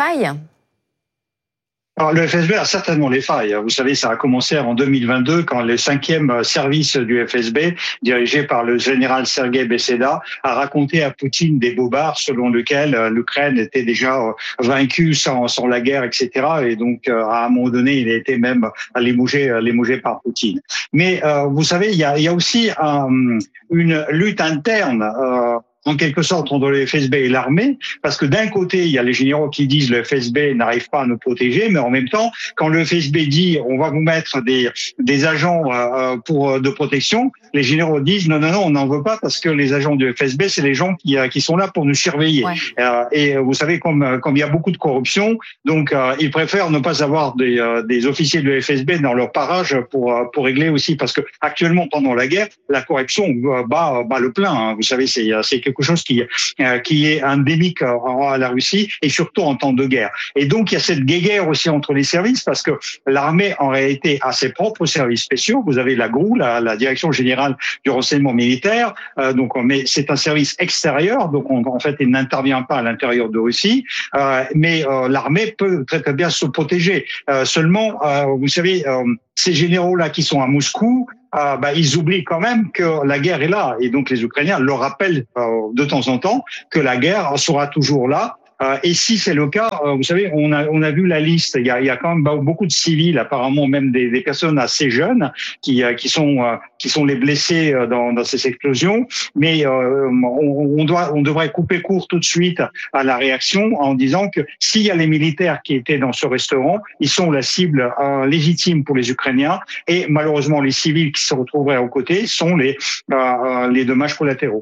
Alors, le F S B a certainement les failles. Vous savez, ça a commencé en deux mille vingt-deux quand le cinquième service du F S B, dirigé par le général Sergueï Beseda, a raconté à Poutine des bobards selon lesquels l'Ukraine était déjà vaincue sans, sans la guerre, et cetera. Et donc, à un moment donné, il a été même limogé, limogé par Poutine. Mais euh, vous savez, il y a, il y a aussi un, une lutte interne euh, en quelque sorte entre le F S B et l'armée, parce que d'un côté, il y a les généraux qui disent le F S B n'arrive pas à nous protéger, mais en même temps, quand le F S B dit on va vous mettre des des agents euh, pour de protection, les généraux disent non non non, on n'en veut pas parce que les agents du F S B c'est les gens qui qui sont là pour nous surveiller. Ouais. Euh, et vous savez comme comme il y a beaucoup de corruption, donc euh, ils préfèrent ne pas avoir des euh, des officiers de F S B dans leur parage pour pour régler aussi, parce que actuellement pendant la guerre, la corruption bat bat le plein. Hein. Vous savez, c'est c'est quelque chose qui euh, qui est endémique à la Russie et surtout en temps de guerre. Et donc il y a cette guéguerre aussi entre les services, parce que l'armée en réalité a ses propres services spéciaux. Vous avez la G R U, la, la Direction générale du renseignement militaire. Euh, donc, mais c'est un service extérieur, donc on, en fait il n'intervient pas à l'intérieur de Russie. Euh, mais euh, l'armée peut très très bien se protéger. Euh, seulement, euh, vous savez, euh, ces généraux-là qui sont à Moscou, euh, bah, ils oublient quand même que la guerre est là. Et donc les Ukrainiens leur rappellent euh, de temps en temps que la guerre sera toujours là. Euh, et si c'est le cas, euh, vous savez, on a on a vu la liste. Il y a il y a quand même beaucoup de civils, apparemment même des, des personnes assez jeunes qui euh, qui sont euh, qui sont les blessés dans dans ces explosions. Mais euh, on, on doit on devrait couper court tout de suite à la réaction en disant que s'il y a les militaires qui étaient dans ce restaurant, ils sont la cible euh, légitime pour les Ukrainiens, et malheureusement les civils qui se retrouveraient aux côtés sont les euh, les dommages collatéraux.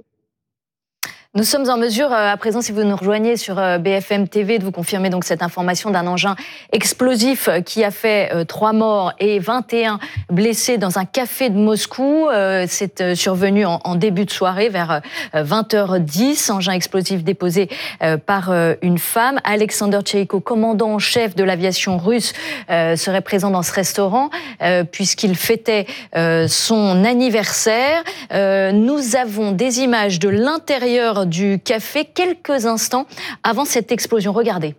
Nous sommes en mesure, à présent, si vous nous rejoignez sur B F M T V, de vous confirmer donc cette information d'un engin explosif qui a fait trois morts et vingt et un blessés dans un café de Moscou. C'est survenu en début de soirée, vers vingt heures dix. Engin explosif déposé par une femme. Alexander Tcheiko, commandant en chef de l'aviation russe, serait présent dans ce restaurant puisqu'il fêtait son anniversaire. Nous avons des images de l'intérieur du café quelques instants avant cette explosion. Regardez.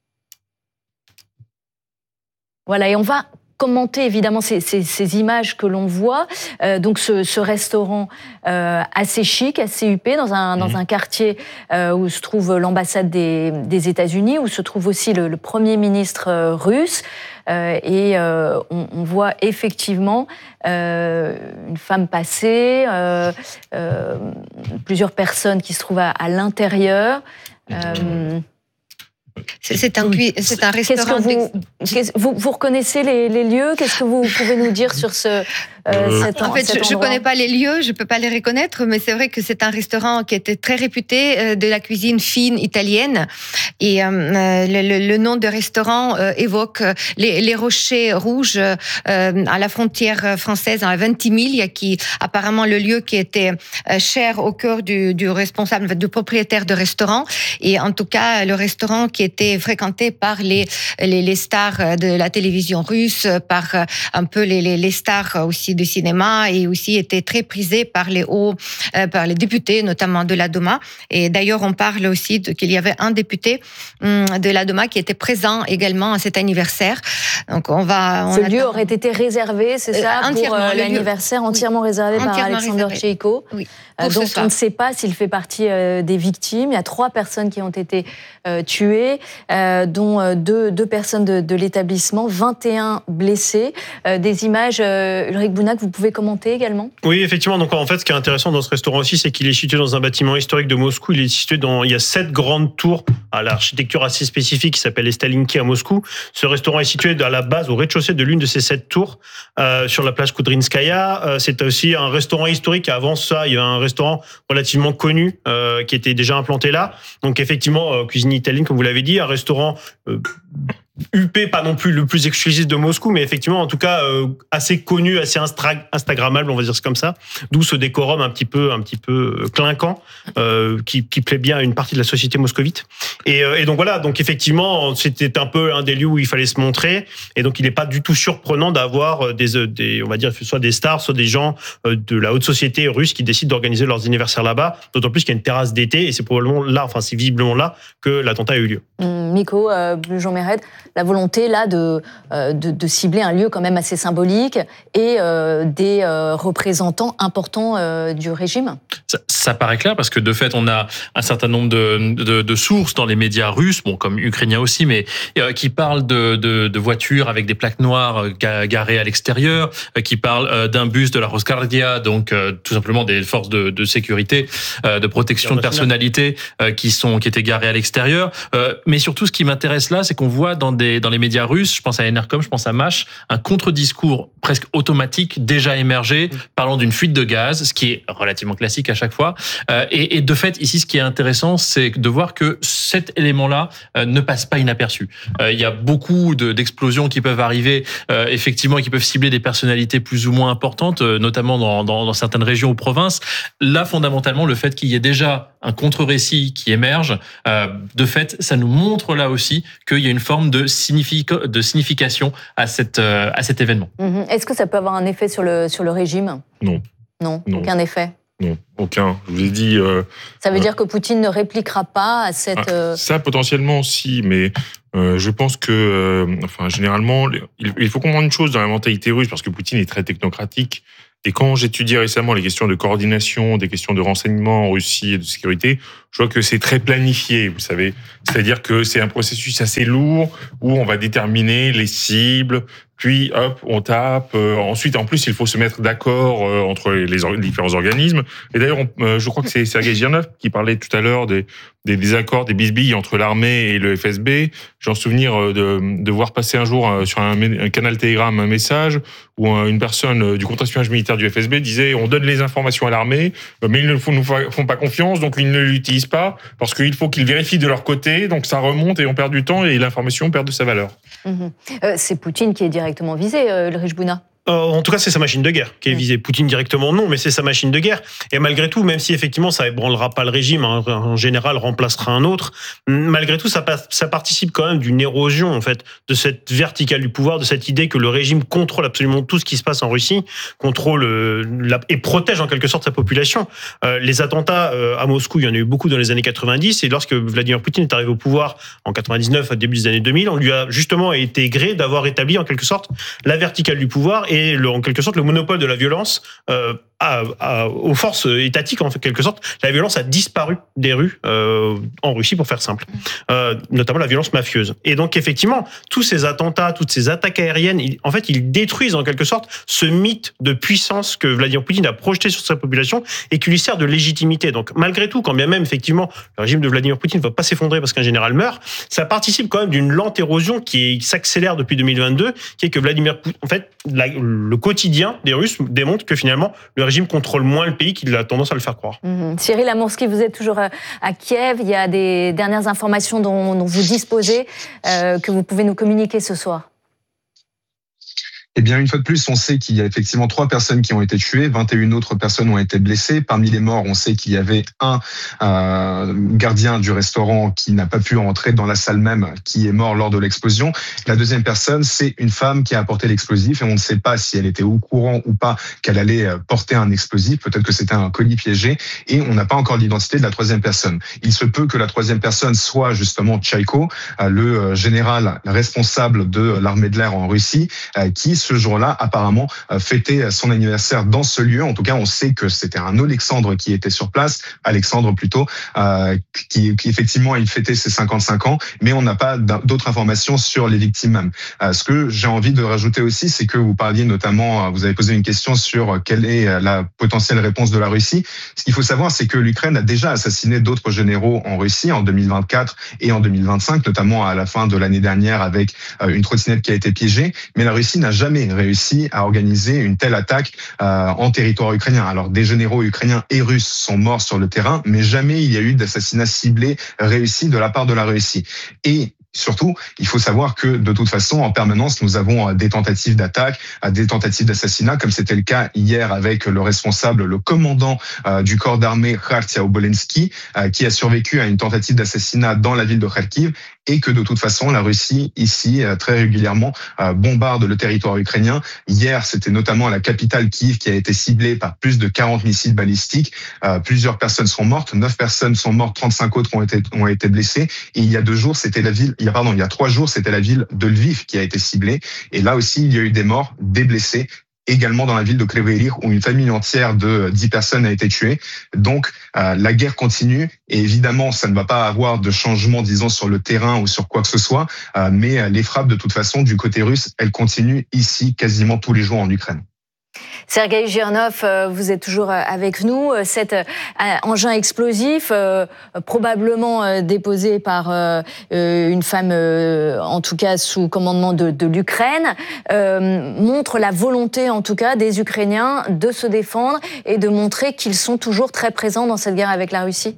Voilà, et on va commenter évidemment ces, ces, ces images que l'on voit. Euh, donc ce, ce restaurant euh, assez chic, assez huppé, dans un, dans mmh. un quartier euh, où se trouve l'ambassade des, des États-Unis, où se trouve aussi le, le Premier ministre euh, russe. Euh, et euh, on, on voit effectivement euh, une femme passer, euh, euh, plusieurs personnes qui se trouvent à, à l'intérieur. Euh, C'est, c'est, un, c'est un restaurant. Vous, vous, vous reconnaissez les, les lieux? Qu'est-ce que vous pouvez nous dire sur ce, euh, cet, en fait, cet je ne connais pas les lieux, je ne peux pas les reconnaître, mais c'est vrai que c'est un restaurant qui était très réputé euh, de la cuisine fine italienne. Et euh, le, le nom de restaurant euh, évoque les, les rochers rouges euh, à la frontière française, à Ventimiglia, qui apparemment le lieu qui était cher au cœur du, du responsable, du propriétaire de restaurant. Et en tout cas, le restaurant qui était fréquenté par les, les, les stars de la télévision russe, par un peu les, les, les stars aussi du cinéma, et aussi était très prisé par les hauts, euh, par les députés, notamment de la Duma. Et d'ailleurs, on parle aussi de, qu'il y avait un député hum, de la Duma qui était présent également à cet anniversaire. Donc, on va. On Ce attend... lieu aurait été réservé, c'est ça, euh, pour euh, l'anniversaire, lieu... entièrement oui. réservé entièrement par Alexander Tcheiko. Oui. Euh, donc, on ne sait pas s'il fait partie euh, des victimes. Il y a trois personnes qui ont été euh, tuées, euh, dont euh, deux, deux personnes de, de l'établissement, vingt et un blessés. Euh, des images, euh, Ulrich Bounak, vous pouvez commenter également? Oui, effectivement. Donc, en fait, ce qui est intéressant dans ce restaurant aussi, c'est qu'il est situé dans un bâtiment historique de Moscou. Il est situé dans, il y a sept grandes tours à l'architecture assez spécifique qui s'appelle les Stalinki à Moscou. Ce restaurant est situé à la base, au rez-de-chaussée de l'une de ces sept tours, euh, sur la place Koudrinskaya. Euh, c'est aussi un restaurant historique. Avant ça, il y a un restaurant relativement connu euh, qui était déjà implanté là. Donc effectivement, euh, cuisine italienne, comme vous l'avez dit, un restaurant euh, huppé, pas non plus le plus exclusif de Moscou, mais effectivement, en tout cas, euh, assez connu, assez instra- instagrammable, on va dire c'est comme ça. D'où ce décorum un petit peu, un petit peu clinquant, euh, qui, qui plaît bien à une partie de la société moscovite. Et, euh, et donc voilà, donc effectivement, c'était un peu un des lieux où il fallait se montrer. Et donc, il n'est pas du tout surprenant d'avoir des, des, on va dire, soit des stars, soit des gens de la haute société russe qui décident d'organiser leurs anniversaires là-bas. D'autant plus qu'il y a une terrasse d'été, et c'est probablement là, enfin, c'est visiblement là que l'attentat a eu lieu. Mmh, Miko, euh, Jean Méred. la volonté là de, euh, de, de cibler un lieu quand même assez symbolique et euh, des euh, représentants importants euh, du régime. Ça, ça paraît clair parce que de fait, on a un certain nombre de, de, de sources dans les médias russes, bon comme ukrainiens aussi, mais euh, qui parlent de, de, de voitures avec des plaques noires euh, garées à l'extérieur, euh, qui parlent euh, d'un bus de la Rosguardia, donc euh, tout simplement des forces de, de sécurité, euh, de protection de personnalité euh, qui sont qui étaient garées à l'extérieur. Euh, mais surtout, ce qui m'intéresse là, c'est qu'on voit dans des dans les médias russes, je pense à Enercom, je pense à Mash, un contre-discours presque automatique déjà émergé, parlant d'une fuite de gaz, ce qui est relativement classique à chaque fois. Euh, et, et de fait, ici, ce qui est intéressant, c'est de voir que cet élément-là euh, ne passe pas inaperçu. Euh, il y a beaucoup de, d'explosions qui peuvent arriver, euh, effectivement, et qui peuvent cibler des personnalités plus ou moins importantes, euh, notamment dans, dans, dans certaines régions ou provinces. Là, fondamentalement, le fait qu'il y ait déjà un contre-récit qui émerge, euh, de fait, ça nous montre là aussi qu'il y a une forme de, signific- de signification à, cette, euh, à cet événement. Mmh. Est-ce que ça peut avoir un effet sur le, sur le régime ? Non. Non, non. Aucun effet. Non, aucun. Je vous ai dit. Euh, ça veut euh, dire que Poutine ne répliquera pas à cette. Euh, ça potentiellement si, mais euh, je pense que, euh, enfin, généralement, il, il faut comprendre une chose dans la mentalité russe, parce que Poutine est très technocratique. Et quand j'étudie récemment les questions de coordination, des questions de renseignement en Russie et de sécurité, je vois que c'est très planifié, vous savez. C'est-à-dire que c'est un processus assez lourd où on va déterminer les cibles, puis hop, on tape. Euh, ensuite, en plus, il faut se mettre d'accord euh, entre les, les, or- les différents organismes. Et d'ailleurs, on, euh, je crois que c'est Sergei Girnov qui parlait tout à l'heure des, des, des accords, des bisbilles entre l'armée et le F S B. J'ai en souvenir euh, de, de voir passer un jour euh, sur un, un canal Telegram un message où euh, une personne euh, du contre-espionnage militaire du F S B disait « on donne les informations à l'armée, euh, mais ils ne nous font pas confiance, donc ils ne l'utilisent pas, parce qu'il faut qu'ils vérifient de leur côté, donc ça remonte et on perd du temps et l'information perd de sa valeur. Mmh. Euh, c'est Poutine qui est directement visé, euh, le Rijbouna. Euh, en tout cas, c'est sa machine de guerre qui est visée. Poutine directement, non, mais c'est sa machine de guerre. Et malgré tout, même si effectivement ça ébranlera pas le régime, hein, en général remplacera un autre, malgré tout, ça, ça participe quand même d'une érosion en fait de cette verticale du pouvoir, de cette idée que le régime contrôle absolument tout ce qui se passe en Russie, contrôle euh, la, et protège en quelque sorte sa population. Euh, les attentats euh, à Moscou, il y en a eu beaucoup dans les années quatre-vingt-dix, et lorsque Vladimir Poutine est arrivé au pouvoir en quatre-vingt-dix-neuf, à début des années deux mille, on lui a justement été gré d'avoir établi en quelque sorte la verticale du pouvoir et et le, en quelque sorte le monopole de la violence euh, à, à, aux forces étatiques en quelque sorte. La violence a disparu des rues euh, en Russie, pour faire simple, euh, notamment la violence mafieuse. Et donc effectivement, tous ces attentats, toutes ces attaques aériennes, ils, en fait, ils détruisent en quelque sorte ce mythe de puissance que Vladimir Poutine a projeté sur sa population et qui lui sert de légitimité. Donc malgré tout, quand bien même effectivement le régime de Vladimir Poutine ne va pas s'effondrer parce qu'un général meurt, ça participe quand même d'une lente érosion qui s'accélère depuis deux mille vingt-deux, qui est que Vladimir Poutine, en fait, la, le quotidien des Russes démontre que finalement le régime contrôle moins le pays qu'il a tendance à le faire croire. Mmh. Cyril Amourski, vous êtes toujours à Kiev. Il y a des dernières informations dont, dont vous disposez, euh, que vous pouvez nous communiquer ce soir. Eh bien, une fois de plus, on sait qu'il y a effectivement trois personnes qui ont été tuées, vingt et une autres personnes ont été blessées. Parmi les morts, on sait qu'il y avait un euh, gardien du restaurant qui n'a pas pu entrer dans la salle même, qui est mort lors de l'explosion. La deuxième personne, c'est une femme qui a apporté l'explosif et on ne sait pas si elle était au courant ou pas qu'elle allait porter un explosif. Peut-être que c'était un colis piégé et on n'a pas encore l'identité de la troisième personne. Il se peut que la troisième personne soit justement Tchaïko, le général responsable de l'armée de l'air en Russie, qui ce jour-là, apparemment, fêtait son anniversaire dans ce lieu. En tout cas, on sait que c'était un Alexandre qui était sur place, Alexandre plutôt, euh, qui, qui effectivement, il fêtait ses cinquante-cinq ans, mais on n'a pas d'autres informations sur les victimes même. Euh, ce que j'ai envie de rajouter aussi, c'est que vous parliez notamment, vous avez posé une question sur quelle est la potentielle réponse de la Russie. Ce qu'il faut savoir, c'est que l'Ukraine a déjà assassiné d'autres généraux en Russie en deux mille vingt-quatre et en deux mille vingt-cinq, notamment à la fin de l'année dernière avec une trottinette qui a été piégée, mais la Russie n'a jamais réussi à organiser une telle attaque euh, en territoire ukrainien. Alors des généraux ukrainiens et russes sont morts sur le terrain, mais jamais il y a eu d'assassinat ciblé réussi de la part de la Russie. Et surtout, il faut savoir que de toute façon, en permanence, nous avons des tentatives d'attaque, des tentatives d'assassinat, comme c'était le cas hier avec le responsable, le commandant euh, du corps d'armée Khartia Obolensky, euh, qui a survécu à une tentative d'assassinat dans la ville de Kharkiv. et que de toute façon, la Russie, ici, très régulièrement, bombarde le territoire ukrainien. Hier, c'était notamment la capitale Kiev qui a été ciblée par plus de quarante missiles balistiques. Plusieurs personnes sont mortes, neuf personnes sont mortes, trente-cinq autres ont été, ont été blessées. Et il y a deux jours, c'était la ville, il y a, pardon, il y a trois jours, c'était la ville de Lviv qui a été ciblée. Et là aussi, il y a eu des morts, des blessés. Également dans la ville de Kryvyi Rih, où une famille entière de dix personnes a été tuée. Donc, euh, la guerre continue. Et évidemment, ça ne va pas avoir de changement, disons, sur le terrain ou sur quoi que ce soit. Euh, mais les frappes, de toute façon, du côté russe, elles continuent ici quasiment tous les jours en Ukraine. Sergueï Girnov, vous êtes toujours avec nous. Cet engin explosif, probablement déposé par une femme, en tout cas sous commandement de, de l'Ukraine, montre la volonté, en tout cas, des Ukrainiens de se défendre et de montrer qu'ils sont toujours très présents dans cette guerre avec la Russie.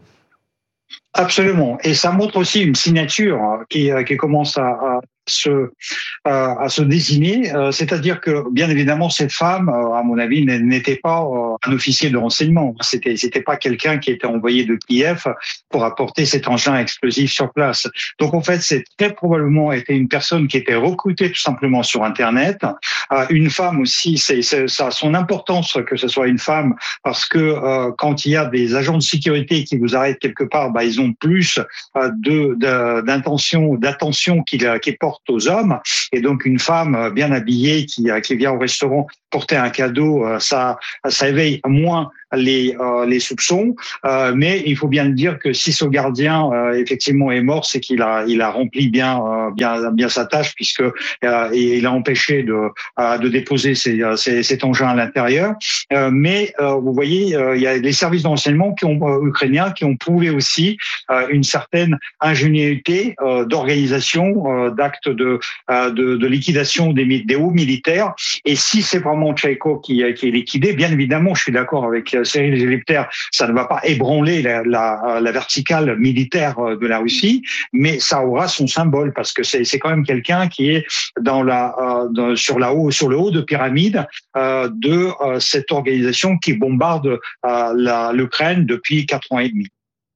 Absolument. Et ça montre aussi une signature qui, qui commence à, à se à se dessiner, c'est-à-dire que bien évidemment cette femme, à mon avis, n'était pas un officier de renseignement. C'était c'était pas quelqu'un qui était envoyé de Kiev pour apporter cet engin explosif sur place. Donc en fait, c'est très probablement été une personne qui était recrutée tout simplement sur Internet. Une femme aussi, c'est, c'est ça a son importance que ce soit une femme parce que euh, quand il y a des agents de sécurité qui vous arrêtent quelque part, bah ils ont plus de, de d'intention, d'attention qu'ils qu'ils portent aux hommes, et donc une femme bien habillée qui, qui vient au restaurant porter un cadeau, ça, ça éveille moins les, euh, les soupçons, euh, mais il faut bien le dire que si ce gardien euh, effectivement est mort, c'est qu'il a, il a rempli bien, euh, bien, bien sa tâche puisque euh, il a empêché de, euh, de déposer ces, ces, cet engin à l'intérieur. Euh, mais euh, vous voyez, euh, il y a les services de renseignement qui ont, euh, ukrainiens qui ont prouvé aussi euh, une certaine ingéniosité euh, d'organisation, euh, d'actes de, euh, de, de liquidation des, des hauts militaires. Et si c'est vraiment Tchaïko qui, qui est liquidé, bien évidemment, je suis d'accord avec Cyril Zélipter, ça ne va pas ébranler la, la, la verticale militaire de la Russie, mais ça aura son symbole parce que c'est, c'est quand même quelqu'un qui est dans la, euh, dans, sur, la haut, sur le haut de pyramide euh, de euh, cette organisation qui bombarde euh, la, l'Ukraine depuis quatre ans et demi.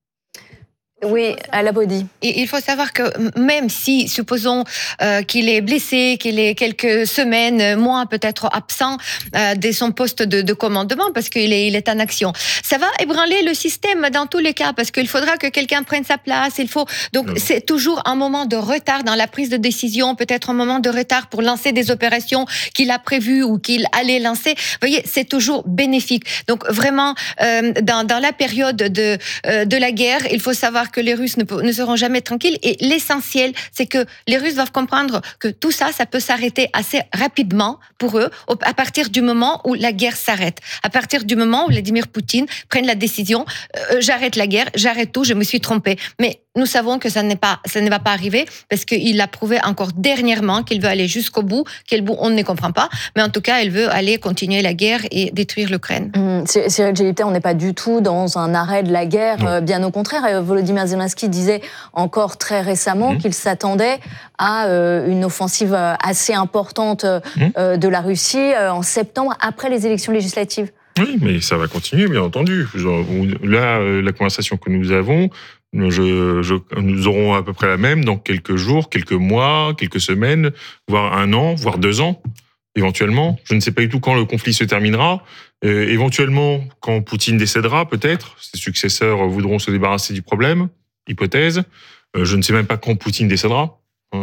Oui, à la Body. Et il faut savoir que même si, supposons euh, qu'il est blessé, qu'il est quelques semaines, mois peut-être absent euh, de son poste de, de commandement parce qu'il est, il est en action, ça va ébranler le système dans tous les cas parce qu'il faudra que quelqu'un prenne sa place. Il faut donc non. C'est toujours un moment de retard dans la prise de décision, peut-être un moment de retard pour lancer des opérations qu'il a prévues ou qu'il allait lancer. Vous voyez, c'est toujours bénéfique. Donc vraiment, euh, dans, dans la période de euh, de la guerre, il faut savoir que les Russes ne, ne seront jamais tranquilles. Et l'essentiel, c'est que les Russes doivent comprendre que tout ça, ça peut s'arrêter assez rapidement pour eux, à partir du moment où la guerre s'arrête. À partir du moment où Vladimir Poutine prenne la décision, euh, j'arrête la guerre, j'arrête tout, je me suis trompé. Mais nous savons que ça n'est pas, ça ne va pas arriver parce qu'il a prouvé encore dernièrement qu'il veut aller jusqu'au bout. Quel bout, on ne comprend pas. Mais en tout cas, il veut aller continuer la guerre et détruire l'Ukraine. Mmh, Cyril Zélipter, on n'est pas du tout dans un arrêt de la guerre. Euh, bien au contraire, Volodymyr Zelensky disait encore très récemment mmh. qu'il s'attendait à euh, une offensive assez importante euh, mmh. de la Russie euh, en septembre, après les élections législatives. Oui, mais ça va continuer, bien entendu. Là, la conversation que nous avons, je, je, nous aurons à peu près la même dans quelques jours, quelques mois, quelques semaines, voire un an, voire deux ans, éventuellement. Je ne sais pas du tout quand le conflit se terminera. Euh, éventuellement, quand Poutine décédera, peut-être, ses successeurs voudront se débarrasser du problème, hypothèse. Euh, je ne sais même pas quand Poutine décédera.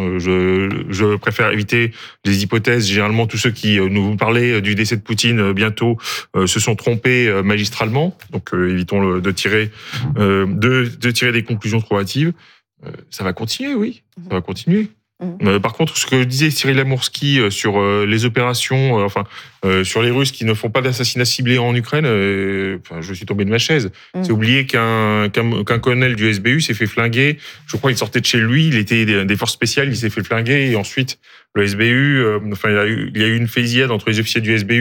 Je, je préfère éviter les hypothèses. Généralement, tous ceux qui nous parlaient du décès de Poutine bientôt euh, se sont trompés euh, magistralement. Donc, euh, évitons le, de tirer euh, de, de tirer des conclusions trop hâtives. Euh, ça va continuer, oui, ça va continuer. Mmh. Euh, par contre, ce que disait Cyril Amourski sur euh, les opérations, euh, enfin euh, sur les Russes qui ne font pas d'assassinat ciblé en Ukraine, euh, enfin, je suis tombé de ma chaise. Mmh. C'est oublié qu'un, qu'un qu'un colonel du S B U s'est fait flinguer. Je crois qu'il sortait de chez lui, il était des, des forces spéciales, il s'est fait flinguer et ensuite le S B U, euh, enfin il y a eu, il y a eu une fusillade entre les officiers du S B U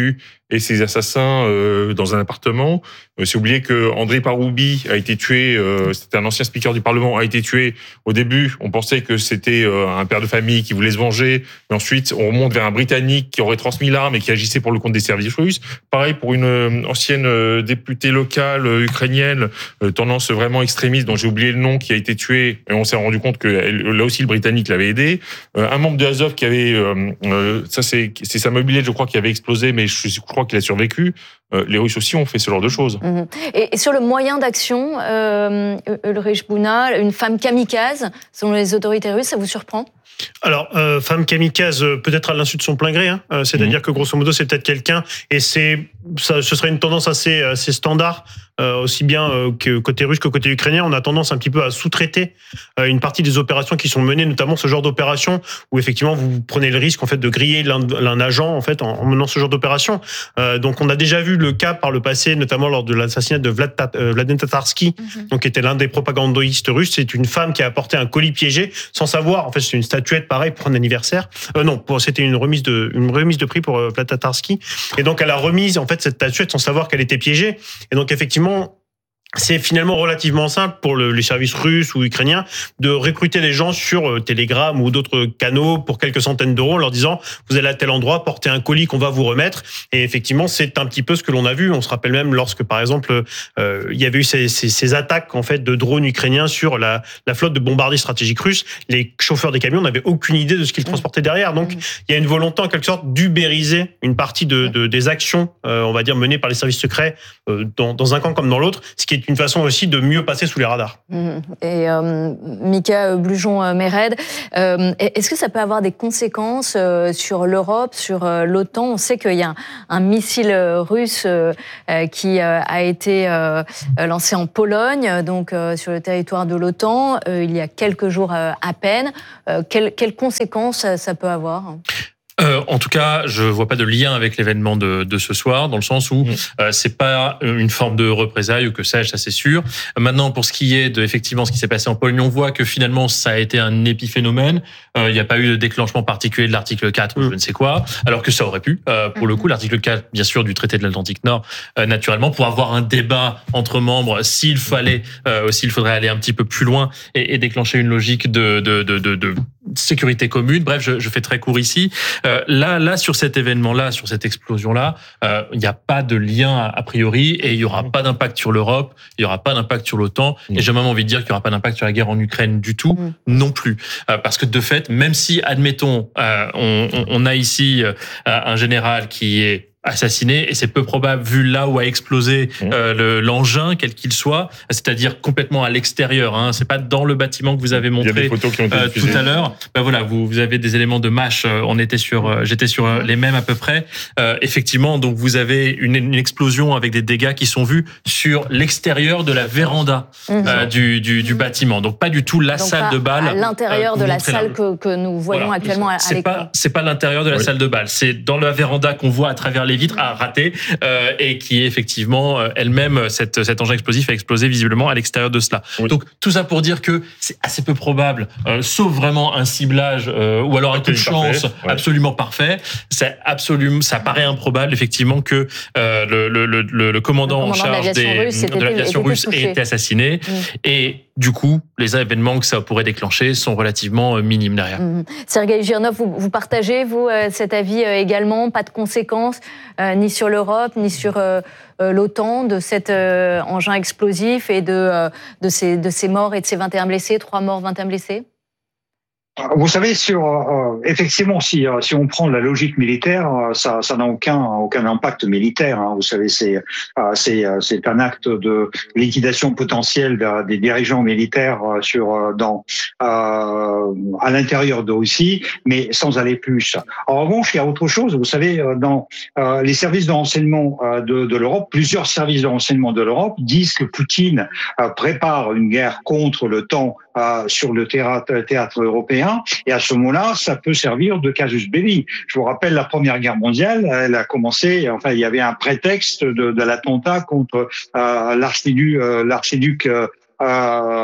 et ses assassins euh, dans un appartement. Euh, c'est oublié que André Paroubi a été tué, euh, c'était un ancien speaker du Parlement, a été tué. Au début, on pensait que c'était euh, un père de famille qui voulait se venger, mais ensuite on remonte vers un Britannique qui aurait transmis l'arme et qui agissait pour le compte des services russes. Pareil pour une euh, ancienne euh, députée locale euh, ukrainienne, euh, tendance vraiment extrémiste, dont j'ai oublié le nom, qui a été tuée, et on s'est rendu compte que elle, là aussi le Britannique l'avait aidé. Euh, un membre de Azov qui avait, euh, euh, ça c'est, c'est sa mobilette, je crois, qui avait explosé, mais je, je crois qu'il a survécu. Euh, les Russes aussi ont fait ce genre de choses. Mmh. Et, et sur le moyen d'action, euh, Ulrich Bouna, une femme kamikaze, selon les autorités russes, ça vous surprend ? Alors, euh, femme kamikaze, peut-être à l'insu de son plein gré, hein, euh, c'est-à-dire mmh. que grosso modo, c'est peut-être quelqu'un, et c'est, ça, ce serait une tendance assez, assez standard, euh, aussi bien euh, que côté russe que côté ukrainien. On a tendance un petit peu à sous-traiter euh, une partie des opérations qui sont menées, notamment ce genre d'opération où effectivement vous prenez le risque en fait de griller l'un, l'un agent en fait en, en menant ce genre d'opération. Euh, donc, on a déjà vu le cas par le passé, notamment lors de l'assassinat de Vlad, euh, Vladimir Tatarsky, mmh. donc qui était l'un des propagandistes russes. C'est une femme qui a apporté un colis piégé sans savoir. En fait, c'est une statuette pareil pour un anniversaire. Euh, non, pour, c'était une remise de une remise de prix pour euh, Vlad Tatarsky. Et donc elle a remise en fait cette statuette sans savoir qu'elle était piégée. Et donc effectivement, c'est finalement relativement simple pour le, les services russes ou ukrainiens de recruter des gens sur euh, Telegram ou d'autres canaux pour quelques centaines d'euros en leur disant vous allez à tel endroit, portez un colis qu'on va vous remettre. Et effectivement, c'est un petit peu ce que l'on a vu. On se rappelle même lorsque, par exemple, euh, il y avait eu ces, ces, ces attaques en fait de drones ukrainiens sur la, la flotte de bombardiers stratégiques russes. Les chauffeurs des camions n'avaient aucune idée de ce qu'ils transportaient derrière. Donc, il y a une volonté en quelque sorte d'ubériser une partie de, de des actions, euh, on va dire, menées par les services secrets euh, dans, dans un camp comme dans l'autre, ce qui est une façon aussi de mieux passer sous les radars. Et euh, Mika Blujon-Méred, euh, est-ce que ça peut avoir des conséquences euh, sur l'Europe, sur euh, l'OTAN ? On sait qu'il y a un, un missile russe euh, qui euh, a été euh, lancé en Pologne, donc euh, sur le territoire de l'OTAN, euh, il y a quelques jours euh, à peine. Euh, quelles, quelles conséquences ça, ça peut avoir ? Euh, en tout cas, je vois pas de lien avec l'événement de, de ce soir, dans le sens où mmh. euh, c'est pas une forme de représailles ou que sais-je, ça c'est sûr. Maintenant, pour ce qui est de effectivement ce qui s'est passé en Pologne, on voit que finalement ça a été un épiphénomène. Euh, il n'y a pas eu de déclenchement particulier de l'article quatre ou mmh. je ne sais quoi, alors que ça aurait pu. Euh, pour mmh. le coup, l'article quatre, bien sûr, du traité de l'Atlantique Nord, euh, naturellement, pour avoir un débat entre membres, s'il fallait, euh, s'il faudrait aller un petit peu plus loin et, et déclencher une logique de, de, de, de, de sécurité commune. Bref, je, je fais très court ici. Euh, là, là, sur cet événement-là, sur cette explosion-là, euh, il n'y a pas de lien a priori et il n'y aura pas d'impact sur l'Europe, il n'y aura pas d'impact sur l'OTAN mmh. et j'ai même envie de dire qu'il n'y aura pas d'impact sur la guerre en Ukraine du tout, mmh. non plus. Euh, parce que de fait, même si, admettons, euh, on, on a ici euh, un général qui est assassiné, et c'est peu probable vu là où a explosé euh, le, l'engin, quel qu'il soit, c'est-à-dire complètement à l'extérieur. Hein, c'est pas dans le bâtiment que vous avez montré. Il y a des photos qui ont été euh, tout à l'heure. Ben voilà, vous, vous avez des éléments de mâche. On était sur, euh, j'étais sur euh, les mêmes à peu près. Euh, effectivement, donc vous avez une, une explosion avec des dégâts qui sont vus sur l'extérieur de la véranda mmh. euh, du, du, du bâtiment. Donc pas du tout la donc salle de bal. À l'intérieur euh, de la salle que, que nous voyons voilà. actuellement à, à c'est l'écran. Pas, c'est pas l'intérieur de la oui. salle de bal. C'est dans la véranda qu'on voit à travers les vitres à rater euh, et qui est effectivement euh, elle-même cette, cet engin explosif a explosé visiblement à l'extérieur de cela. Oui. Donc tout ça pour dire que c'est assez peu probable, euh, sauf vraiment un ciblage euh, ou alors un coup de chance parfait, ouais. absolument parfait. C'est absolument, ça paraît improbable effectivement que euh, le, le, le, le commandant, le commandant en charge de l'aviation des, russe, de l'aviation russe ait été assassiné mmh. et du coup, les événements que ça pourrait déclencher sont relativement minimes derrière. Mmh. Sergueï Girnov, vous, vous partagez, vous, euh, cet avis euh, également ? Pas de conséquences, euh, ni sur l'Europe, ni sur euh, euh, l'OTAN, de cet euh, engin explosif et de, euh, de, ces, de ces morts et de ces vingt et un blessés, trois morts, vingt et un blessés ? Vous savez, sur euh, effectivement, si euh, si on prend la logique militaire, euh, ça ça n'a aucun aucun impact militaire. Hein. Vous savez, c'est euh, c'est c'est un acte de liquidation potentielle des dirigeants militaires euh, sur euh, dans euh, à l'intérieur de Russie, mais sans aller plus. En revanche, il y a autre chose. Vous savez, dans euh, les services de renseignement euh, de de l'Europe, plusieurs services de renseignement de l'Europe disent que Poutine euh, prépare une guerre contre le temps euh, sur le théâtre, théâtre européen. Et à ce moment-là, ça peut servir de casus belli. Je vous rappelle, la Première Guerre mondiale, elle a commencé, enfin, il y avait un prétexte de, de l'attentat contre euh, l'archiduc, euh, l'archiduc euh,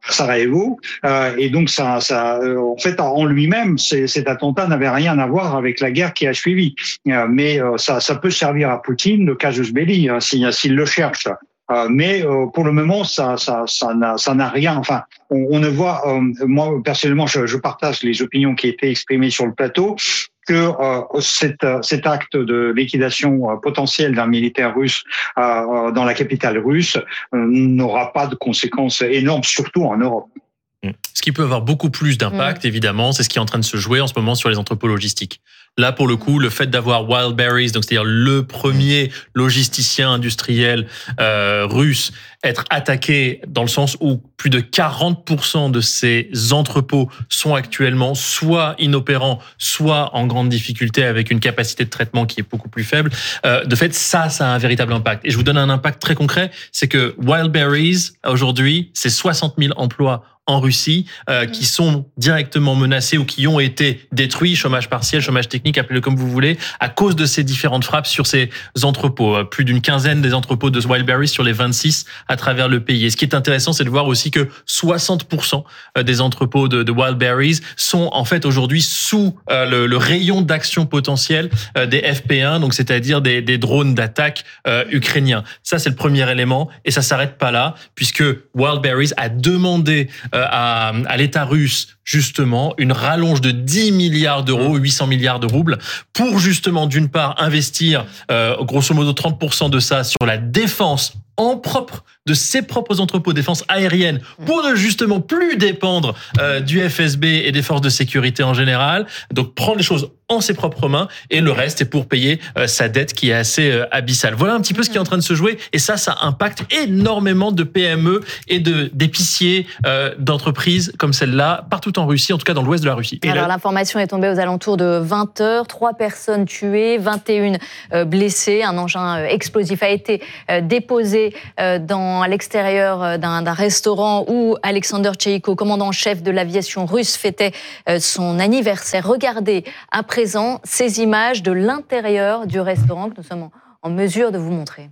Sarajevo, euh, et donc ça, ça, euh, en fait, en lui-même, c'est, cet attentat n'avait rien à voir avec la guerre qui a suivi. Euh, mais euh, ça, ça peut servir à Poutine, le casus belli, hein, s'il, s'il le cherche. Euh, mais euh, pour le moment, ça, ça, ça n'a, ça n'a rien. Enfin, on, on ne voit. Euh, moi, personnellement, je, je partage les opinions qui étaient exprimées sur le plateau, que euh, cet, cet acte de liquidation euh, potentielle d'un militaire russe euh, dans la capitale russe euh, n'aura pas de conséquences énormes, surtout en Europe. Ce qui peut avoir beaucoup plus d'impact, mmh. évidemment, c'est ce qui est en train de se jouer en ce moment sur les entrepôts logistiques. Là, pour le coup, le fait d'avoir Wildberries, donc c'est-à-dire le premier logisticien industriel euh, russe, être attaqué dans le sens où plus de quarante pour cent de ces entrepôts sont actuellement soit inopérants, soit en grande difficulté avec une capacité de traitement qui est beaucoup plus faible. Euh, de fait, ça, ça a un véritable impact. Et je vous donne un impact très concret, c'est que Wildberries, aujourd'hui, c'est soixante mille emplois en Russie, euh, qui sont directement menacés ou qui ont été détruits, chômage partiel, chômage technique, appelez-le comme vous voulez, à cause de ces différentes frappes sur ces entrepôts. Plus d'une quinzaine des entrepôts de Wildberries sur les vingt-six à travers le pays. Et ce qui est intéressant, c'est de voir aussi que soixante pour cent des entrepôts de, de Wildberries sont en fait aujourd'hui sous euh, le, le rayon d'action potentiel euh, des F P un, donc c'est-à-dire des, des drones d'attaque euh, ukrainiens. Ça, c'est le premier élément, et ça s'arrête pas là, puisque Wildberries a demandé À, à l'État russe, justement, une rallonge de dix milliards d'euros, huit cents milliards de roubles, pour justement, d'une part, investir, euh, grosso modo, trente pour cent de ça sur la défense en propre de ses propres entrepôts, défense aérienne, pour ne justement plus dépendre euh, du F S B et des forces de sécurité en général. Donc, prendre les choses en ses propres mains, et le reste est pour payer euh, sa dette qui est assez euh, abyssale. Voilà un petit peu ce qui est en train de se jouer, et ça, ça impacte énormément de P M E et de d'épiciers, euh, d'entreprises comme celle-là, partout en Russie, en tout cas dans l'ouest de la Russie. Et Alors, là... l'information est tombée aux alentours de vingt heures, trois personnes tuées, vingt et une euh, blessées. Un engin euh, explosif a été euh, déposé euh, dans, à l'extérieur d'un, d'un restaurant où Alexander Tcheïko, commandant en chef de l'aviation russe, fêtait euh, son anniversaire. Regardez à présent ces images de l'intérieur du restaurant que nous sommes en mesure de vous montrer.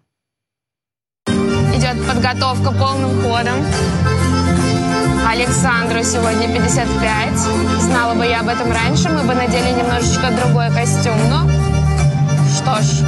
Идет подготовка полным ходом. Александру сегодня пятьдесят пять. Знала бы я об этом раньше, мы бы надели немножечко другой костюм. Но что ж.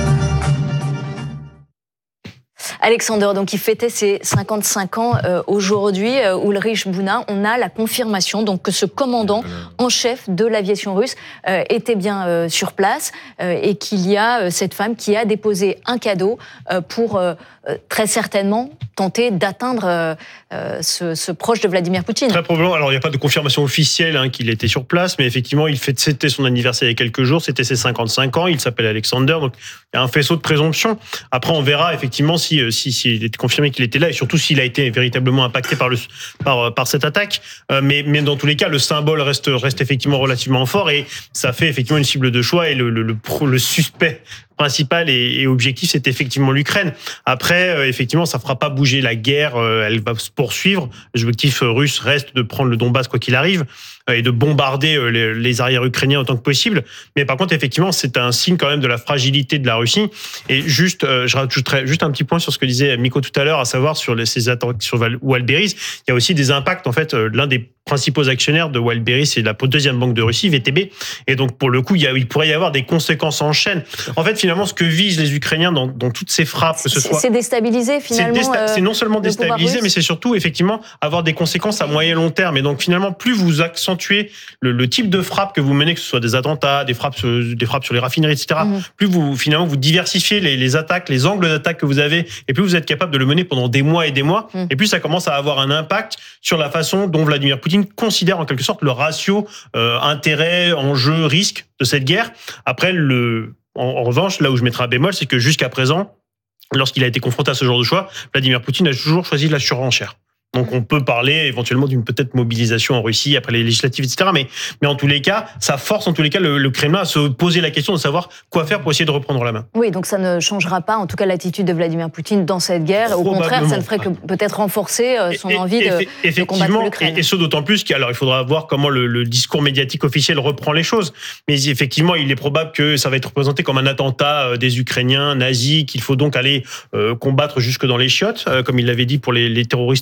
Alexander, donc, qui fêtait ses cinquante-cinq ans euh, aujourd'hui, euh, Ulrich Bouna, on a la confirmation donc, que ce commandant en chef de l'aviation russe euh, était bien euh, sur place euh, et qu'il y a euh, cette femme qui a déposé un cadeau euh, pour euh, très certainement tenter d'atteindre euh, ce, ce proche de Vladimir Poutine. Très probablement. Alors, il n'y a pas de confirmation officielle hein, qu'il était sur place, mais effectivement, il fête, c'était son anniversaire il y a quelques jours, c'était ses cinquante-cinq ans, il s'appelle Alexander, donc il y a un faisceau de présomption. Après, on verra effectivement si, si, si il est confirmé qu'il était là, et surtout s'il a été véritablement impacté par, le, par, par cette attaque. Euh, mais, mais dans tous les cas, le symbole reste, reste effectivement relativement fort, et ça fait effectivement une cible de choix, et le, le, le, le suspect principal et, et objectif, c'est effectivement l'Ukraine. Après, euh, effectivement, ça fera pas bouger la guerre, euh, elle va se poursuivre. L'objectif russe reste de prendre le Donbass quoi qu'il arrive euh, et de bombarder euh, les, les arrières ukrainiens autant que possible. Mais par contre, effectivement, c'est un signe quand même de la fragilité de la Russie. Et juste, euh, je rajouterais juste un petit point sur ce que disait Miko tout à l'heure, à savoir sur les, ces attaques sur Wildberries. Il y a aussi des impacts, en fait, euh, l'un des principaux actionnaires de Wildberries, c'est la deuxième banque de Russie, V T B. Et donc, pour le coup, il, y a, il pourrait y avoir des conséquences en chaîne. En fait, finalement, ce que visent les Ukrainiens dans, dans toutes ces frappes, que ce soit... C'est déstabiliser, finalement. C'est, désta- c'est non seulement déstabiliser, mais c'est surtout, effectivement, avoir des conséquences à moyen et long terme. Et donc, finalement, plus vous accentuez le, le type de frappe que vous menez, que ce soit des attentats, des frappes sur, des frappes sur les raffineries, et cetera, mmh. plus vous, finalement, vous diversifiez les, les attaques, les angles d'attaque que vous avez, et plus vous êtes capable de le mener pendant des mois et des mois, mmh. et plus ça commence à avoir un impact sur la façon dont Vladimir Poutine considère en quelque sorte le ratio euh, intérêt, enjeu, risque de cette guerre. Après, le, en, en revanche, là où je mettrai un bémol, c'est que jusqu'à présent, lorsqu'il a été confronté à ce genre de choix, Vladimir Poutine a toujours choisi la surenchère. Donc on peut parler éventuellement d'une peut-être mobilisation en Russie après les législatives, et cetera. Mais, mais en tous les cas, ça force en tous les cas le, le Kremlin à se poser la question de savoir quoi faire pour essayer de reprendre la main. Oui, donc ça ne changera pas en tout cas l'attitude de Vladimir Poutine dans cette guerre. Au contraire, ça ne ferait que peut-être renforcer son et, envie de, de combattre l'Ukraine. Et, et ce d'autant plus qu'alors il faudra voir comment le, le discours médiatique officiel reprend les choses. Mais effectivement, il est probable que ça va être représenté comme un attentat des Ukrainiens nazis, qu'il faut donc aller euh, combattre jusque dans les chiottes, euh, comme il l'avait dit pour les, les terroristes tchétchènes.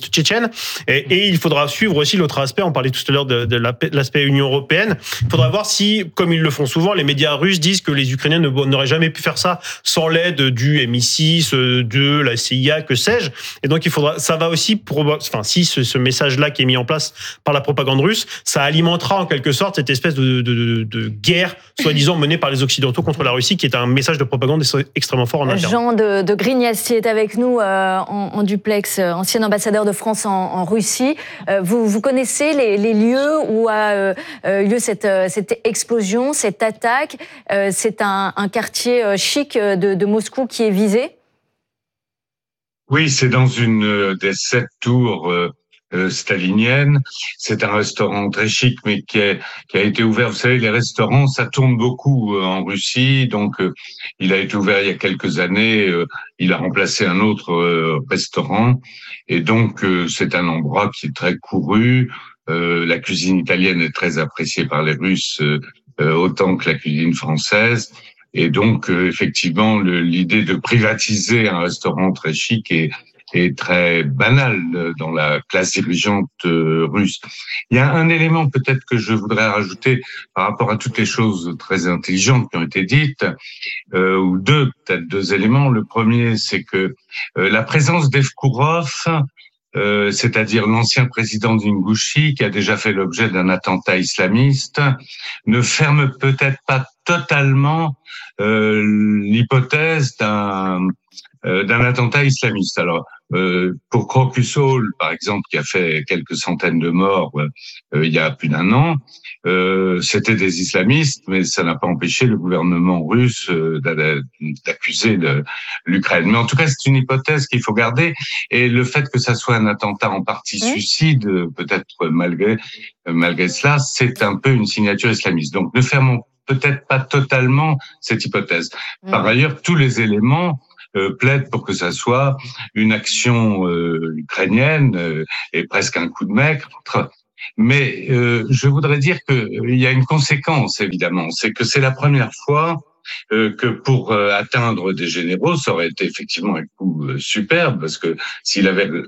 l'Ukraine. Et, et il faudra suivre aussi l'autre aspect. On parlait tout à l'heure de, de l'aspect Union européenne. Il faudra voir si, comme ils le font souvent, les médias russes disent que les Ukrainiens n'auraient jamais pu faire ça sans l'aide du M I six, de la C I A, que sais-je. Et donc il faudra, ça va aussi, pour, enfin si ce, ce message-là qui est mis en place par la propagande russe, ça alimentera en quelque sorte cette espèce de, de, de, de guerre soi-disant menée par les Occidentaux contre la Russie, qui est un message de propagande extrêmement fort en interne. Jean de, de Grignastier est avec nous euh, en, en duplex, euh, ancien ambassadeur de France en, en Russie. Euh, vous, vous connaissez les, les lieux où a euh, eu lieu cette, cette explosion, cette attaque. Euh, c'est un, un quartier chic de, de Moscou qui est visé? Oui, c'est dans une des sept tours euh, euh, staliniennes. C'est un restaurant très chic, mais qui, est, qui a été ouvert. Vous savez, les restaurants, ça tourne beaucoup euh, en Russie. Donc, euh, il a été ouvert il y a quelques années. Euh, il a remplacé un autre euh, restaurant. Et donc, euh, c'est un endroit qui est très couru. Euh, la cuisine italienne est très appréciée par les Russes, euh, euh, autant que la cuisine française. Et donc, euh, effectivement, le, l'idée de privatiser un restaurant très chic est, est très banale dans la classe dirigeante euh, russe. Il y a un élément peut-être que je voudrais rajouter par rapport à toutes les choses très intelligentes qui ont été dites, euh, ou deux, peut-être deux éléments. Le premier, c'est que euh, la présence d'Evkourov, Euh, c'est-à-dire l'ancien président d'Ingouchie, qui a déjà fait l'objet d'un attentat islamiste, ne ferme peut-être pas totalement euh, l'hypothèse d'un euh, d'un attentat islamiste. Alors, euh, pour Crocus Hall, par exemple, qui a fait quelques centaines de morts euh, il y a plus d'un an, euh, c'était des islamistes, mais ça n'a pas empêché le gouvernement russe euh, d'accuser le, l'Ukraine. Mais en tout cas, c'est une hypothèse qu'il faut garder. Et le fait que ça soit un attentat en partie suicide, peut-être malgré malgré cela, c'est un peu une signature islamiste. Donc, ne fermons peut-être pas totalement cette hypothèse. Par ailleurs, tous les éléments Euh, plaide pour que ça soit une action euh, ukrainienne euh, et presque un coup de maître. Mais euh, je voudrais dire que il y a une conséquence, évidemment, c'est que c'est la première fois euh, que pour euh, atteindre des généraux, ça aurait été effectivement un coup euh, superbe, parce que s'il avait